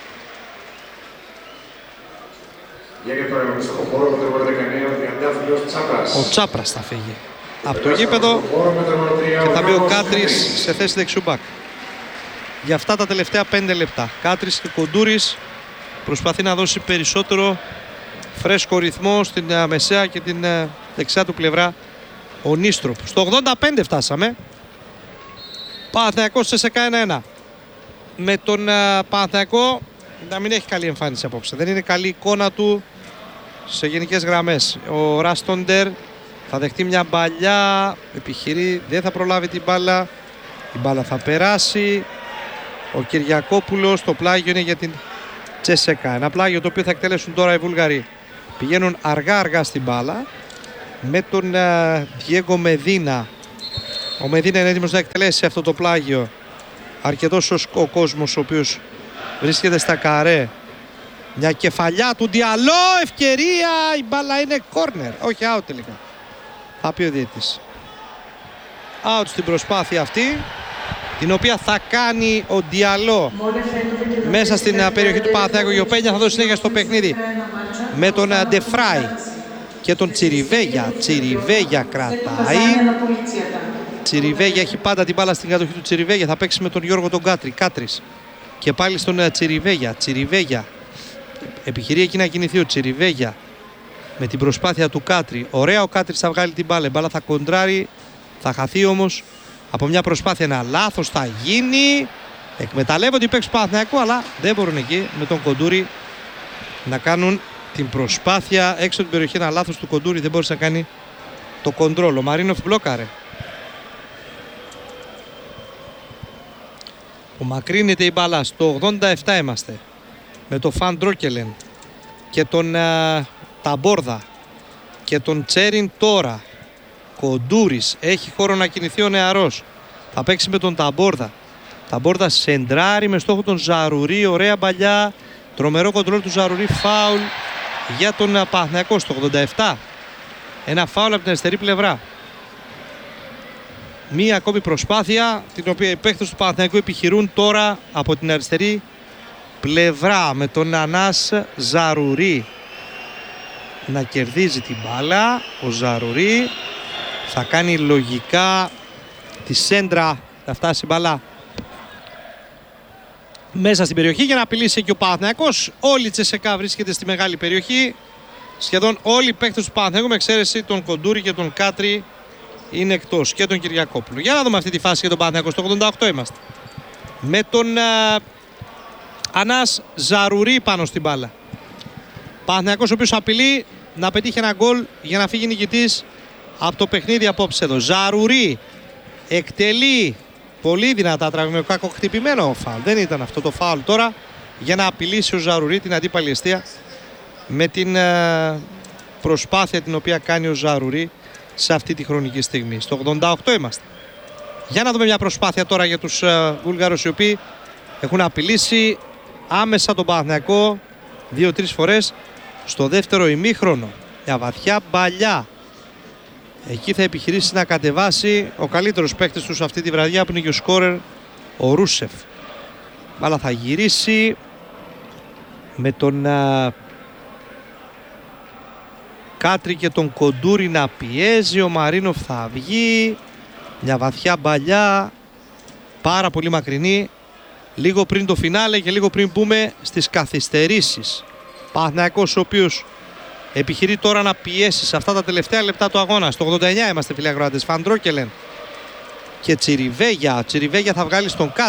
Ο Τσάπρας θα φύγει από το γήπεδο και θα μπει ο Κάτρης σε θέση δεξιού μπακ. Για αυτά τα τελευταία 5 λεπτά Κάτρης και Κοντούρης προσπαθεί να δώσει περισσότερο φρέσκο ρυθμό στην μεσαία και την δεξιά του πλευρά ο Νίστροπ. Στο 85 φτάσαμε. Παναθηναϊκός σε 1-1. Με τον Παναθηναϊκό να μην έχει καλή εμφάνιση απόψε. Δεν είναι καλή εικόνα του σε γενικές γραμμές. Ο Ράστοντερ θα δεχτεί μια μπαλιά, επιχειρεί, δεν θα προλάβει την μπάλα. Η μπάλα θα περάσει. Ο Κυριακόπουλος, το πλάγιο είναι για την Τσέσεκα. Ένα πλάγιο το οποίο θα εκτελέσουν τώρα οι Βούλγαροι. Πηγαίνουν αργά στην μπάλα με τον Διέγκο Μεδίνα. Ο Μεδίνα είναι έτοιμος να εκτελέσει αυτό το πλάγιο. Αρκετός ο κόσμος ο οποίος βρίσκεται στα καρέ. Μια κεφαλιά του Διαλό, ευκαιρία, η μπάλα είναι corner, όχι out τελικά. Θα πει ο διαιτητής. Out στην προσπάθεια αυτή, την οποία θα κάνει ο Διαλό μέσα στην περιοχή του Παναθηναϊκού. Η Οπένια θα δώσει συνέχεια στο παιχνίδι με τον Ντεφράι και τον Τσιριβέγια. Τσιριβέγια κρατάει. Τσιριβέγια έχει πάντα την μπάλα στην κατοχή του Τσιριβέγια. Θα παίξει με τον Γιώργο τον Κάτρη. Κάτρης. Και πάλι στον Τσιριβέγια. Τσιριβέγια. Επιχειρεί εκεί να κινηθεί ο Τσιριβέγια με την προσπάθεια του Κάτρη. Ωραία ο Κάτρης θα βγάλει την μπάλα. Η μπάλα θα κοντράρει. Θα χαθεί όμως από μια προσπάθεια. Ένα λάθος θα γίνει. Εκμεταλλεύονται οι παίκτες του Παναθηναϊκού, αλλά δεν μπορούν εκεί με τον Κοντούρη να κάνουν την προσπάθεια έξω από την περιοχή. Ένα λάθος του Κοντούρη, δεν μπορούσε να κάνει το κοντρόλ. Ο Μαρίνοφ μπλόκαρε. Ο μακρύνεται η μπάλα. Στο 87 είμαστε. Με τον Φαν Ντρόκελεν και τον Ταμπόρδα και τον Τσέριν τώρα. Κοντούρης έχει χώρο να κινηθεί ο νεαρός. Θα παίξει με τον Ταμπόρδα. Ταμπόρδα σεντράρει με στόχο τον Ζαρουρί. Ωραία μπαλιά. Τρομερό κοντρόλ του Ζαρουρί. Φάουλ για τον Παναθηναϊκό στο 87. Ένα φάουλ από την αριστερή πλευρά. Μία ακόμη προσπάθεια την οποία οι παίκτες του Παναθηναϊκού επιχειρούν τώρα από την αριστερή πλευρά με τον Ανάς Ζαρουρί να κερδίζει την μπάλα. Ο Ζαρουρί θα κάνει λογικά τη σέντρα, θα φτάσει η μπάλα μέσα στην περιοχή για να απειλήσει και ο Παναθηναϊκός. Όλη η Τσεσεκά βρίσκεται στη μεγάλη περιοχή. Σχεδόν όλοι οι παίκτες του Παναθηναϊκού με εξαίρεση τον Κοντούρη και τον Κάτρη είναι εκτός, και τον Κυριακόπουλο. Για να δούμε αυτή τη φάση για τον Παναθηναϊκό. Στο 88 είμαστε. Με τον Ανάς Ζαρουρί πάνω στην μπάλα. Παναθηναϊκός ο οποίος απειλεί να πετύχει ένα γκολ για να φύγει νικητής από το παιχνίδι απόψε εδώ. Ζαρουρί εκτελεί πολύ δυνατά τραγμιακό χτυπημένο φάουλ. Δεν ήταν αυτό το φάουλ τώρα για να απειλήσει ο Ζαρουρί την αντίπαλη εστία με την προσπάθεια την οποία κάνει ο Ζαρουρί σε αυτή τη χρονική στιγμή. Στο 88 είμαστε. Για να δούμε μια προσπάθεια τώρα για τους Βούλγαρους οι οποίοι έχουν απειλήσει άμεσα τον Παναθηναϊκό 2-3 φορές στο δεύτερο ημίχρονο. Μια βαθιά μπαλιά. Εκεί θα επιχειρήσει να κατεβάσει ο καλύτερος παίκτης τους αυτή τη βραδιά που είναι και ο σκόρερ ο Ρούσεφ. Αλλά θα γυρίσει με τον Κάτρη και τον Κοντούρη να πιέζει. Ο Μαρίνοφ θα βγει. Μια βαθιά μπαλιά, πάρα πολύ μακρινή, λίγο πριν το φινάλε και λίγο πριν μπούμε στις καθυστερήσεις. Παναθηναϊκός ο οποίος επιχειρεί τώρα να πιέσει σε αυτά τα τελευταία λεπτά του αγώνα. Στο 89 είμαστε, φίλοι ακροατές. Φαν Ντρόκελεν και Τσιριβέγια. Τσιριβέγια θα βγάλει στον Κάτρη.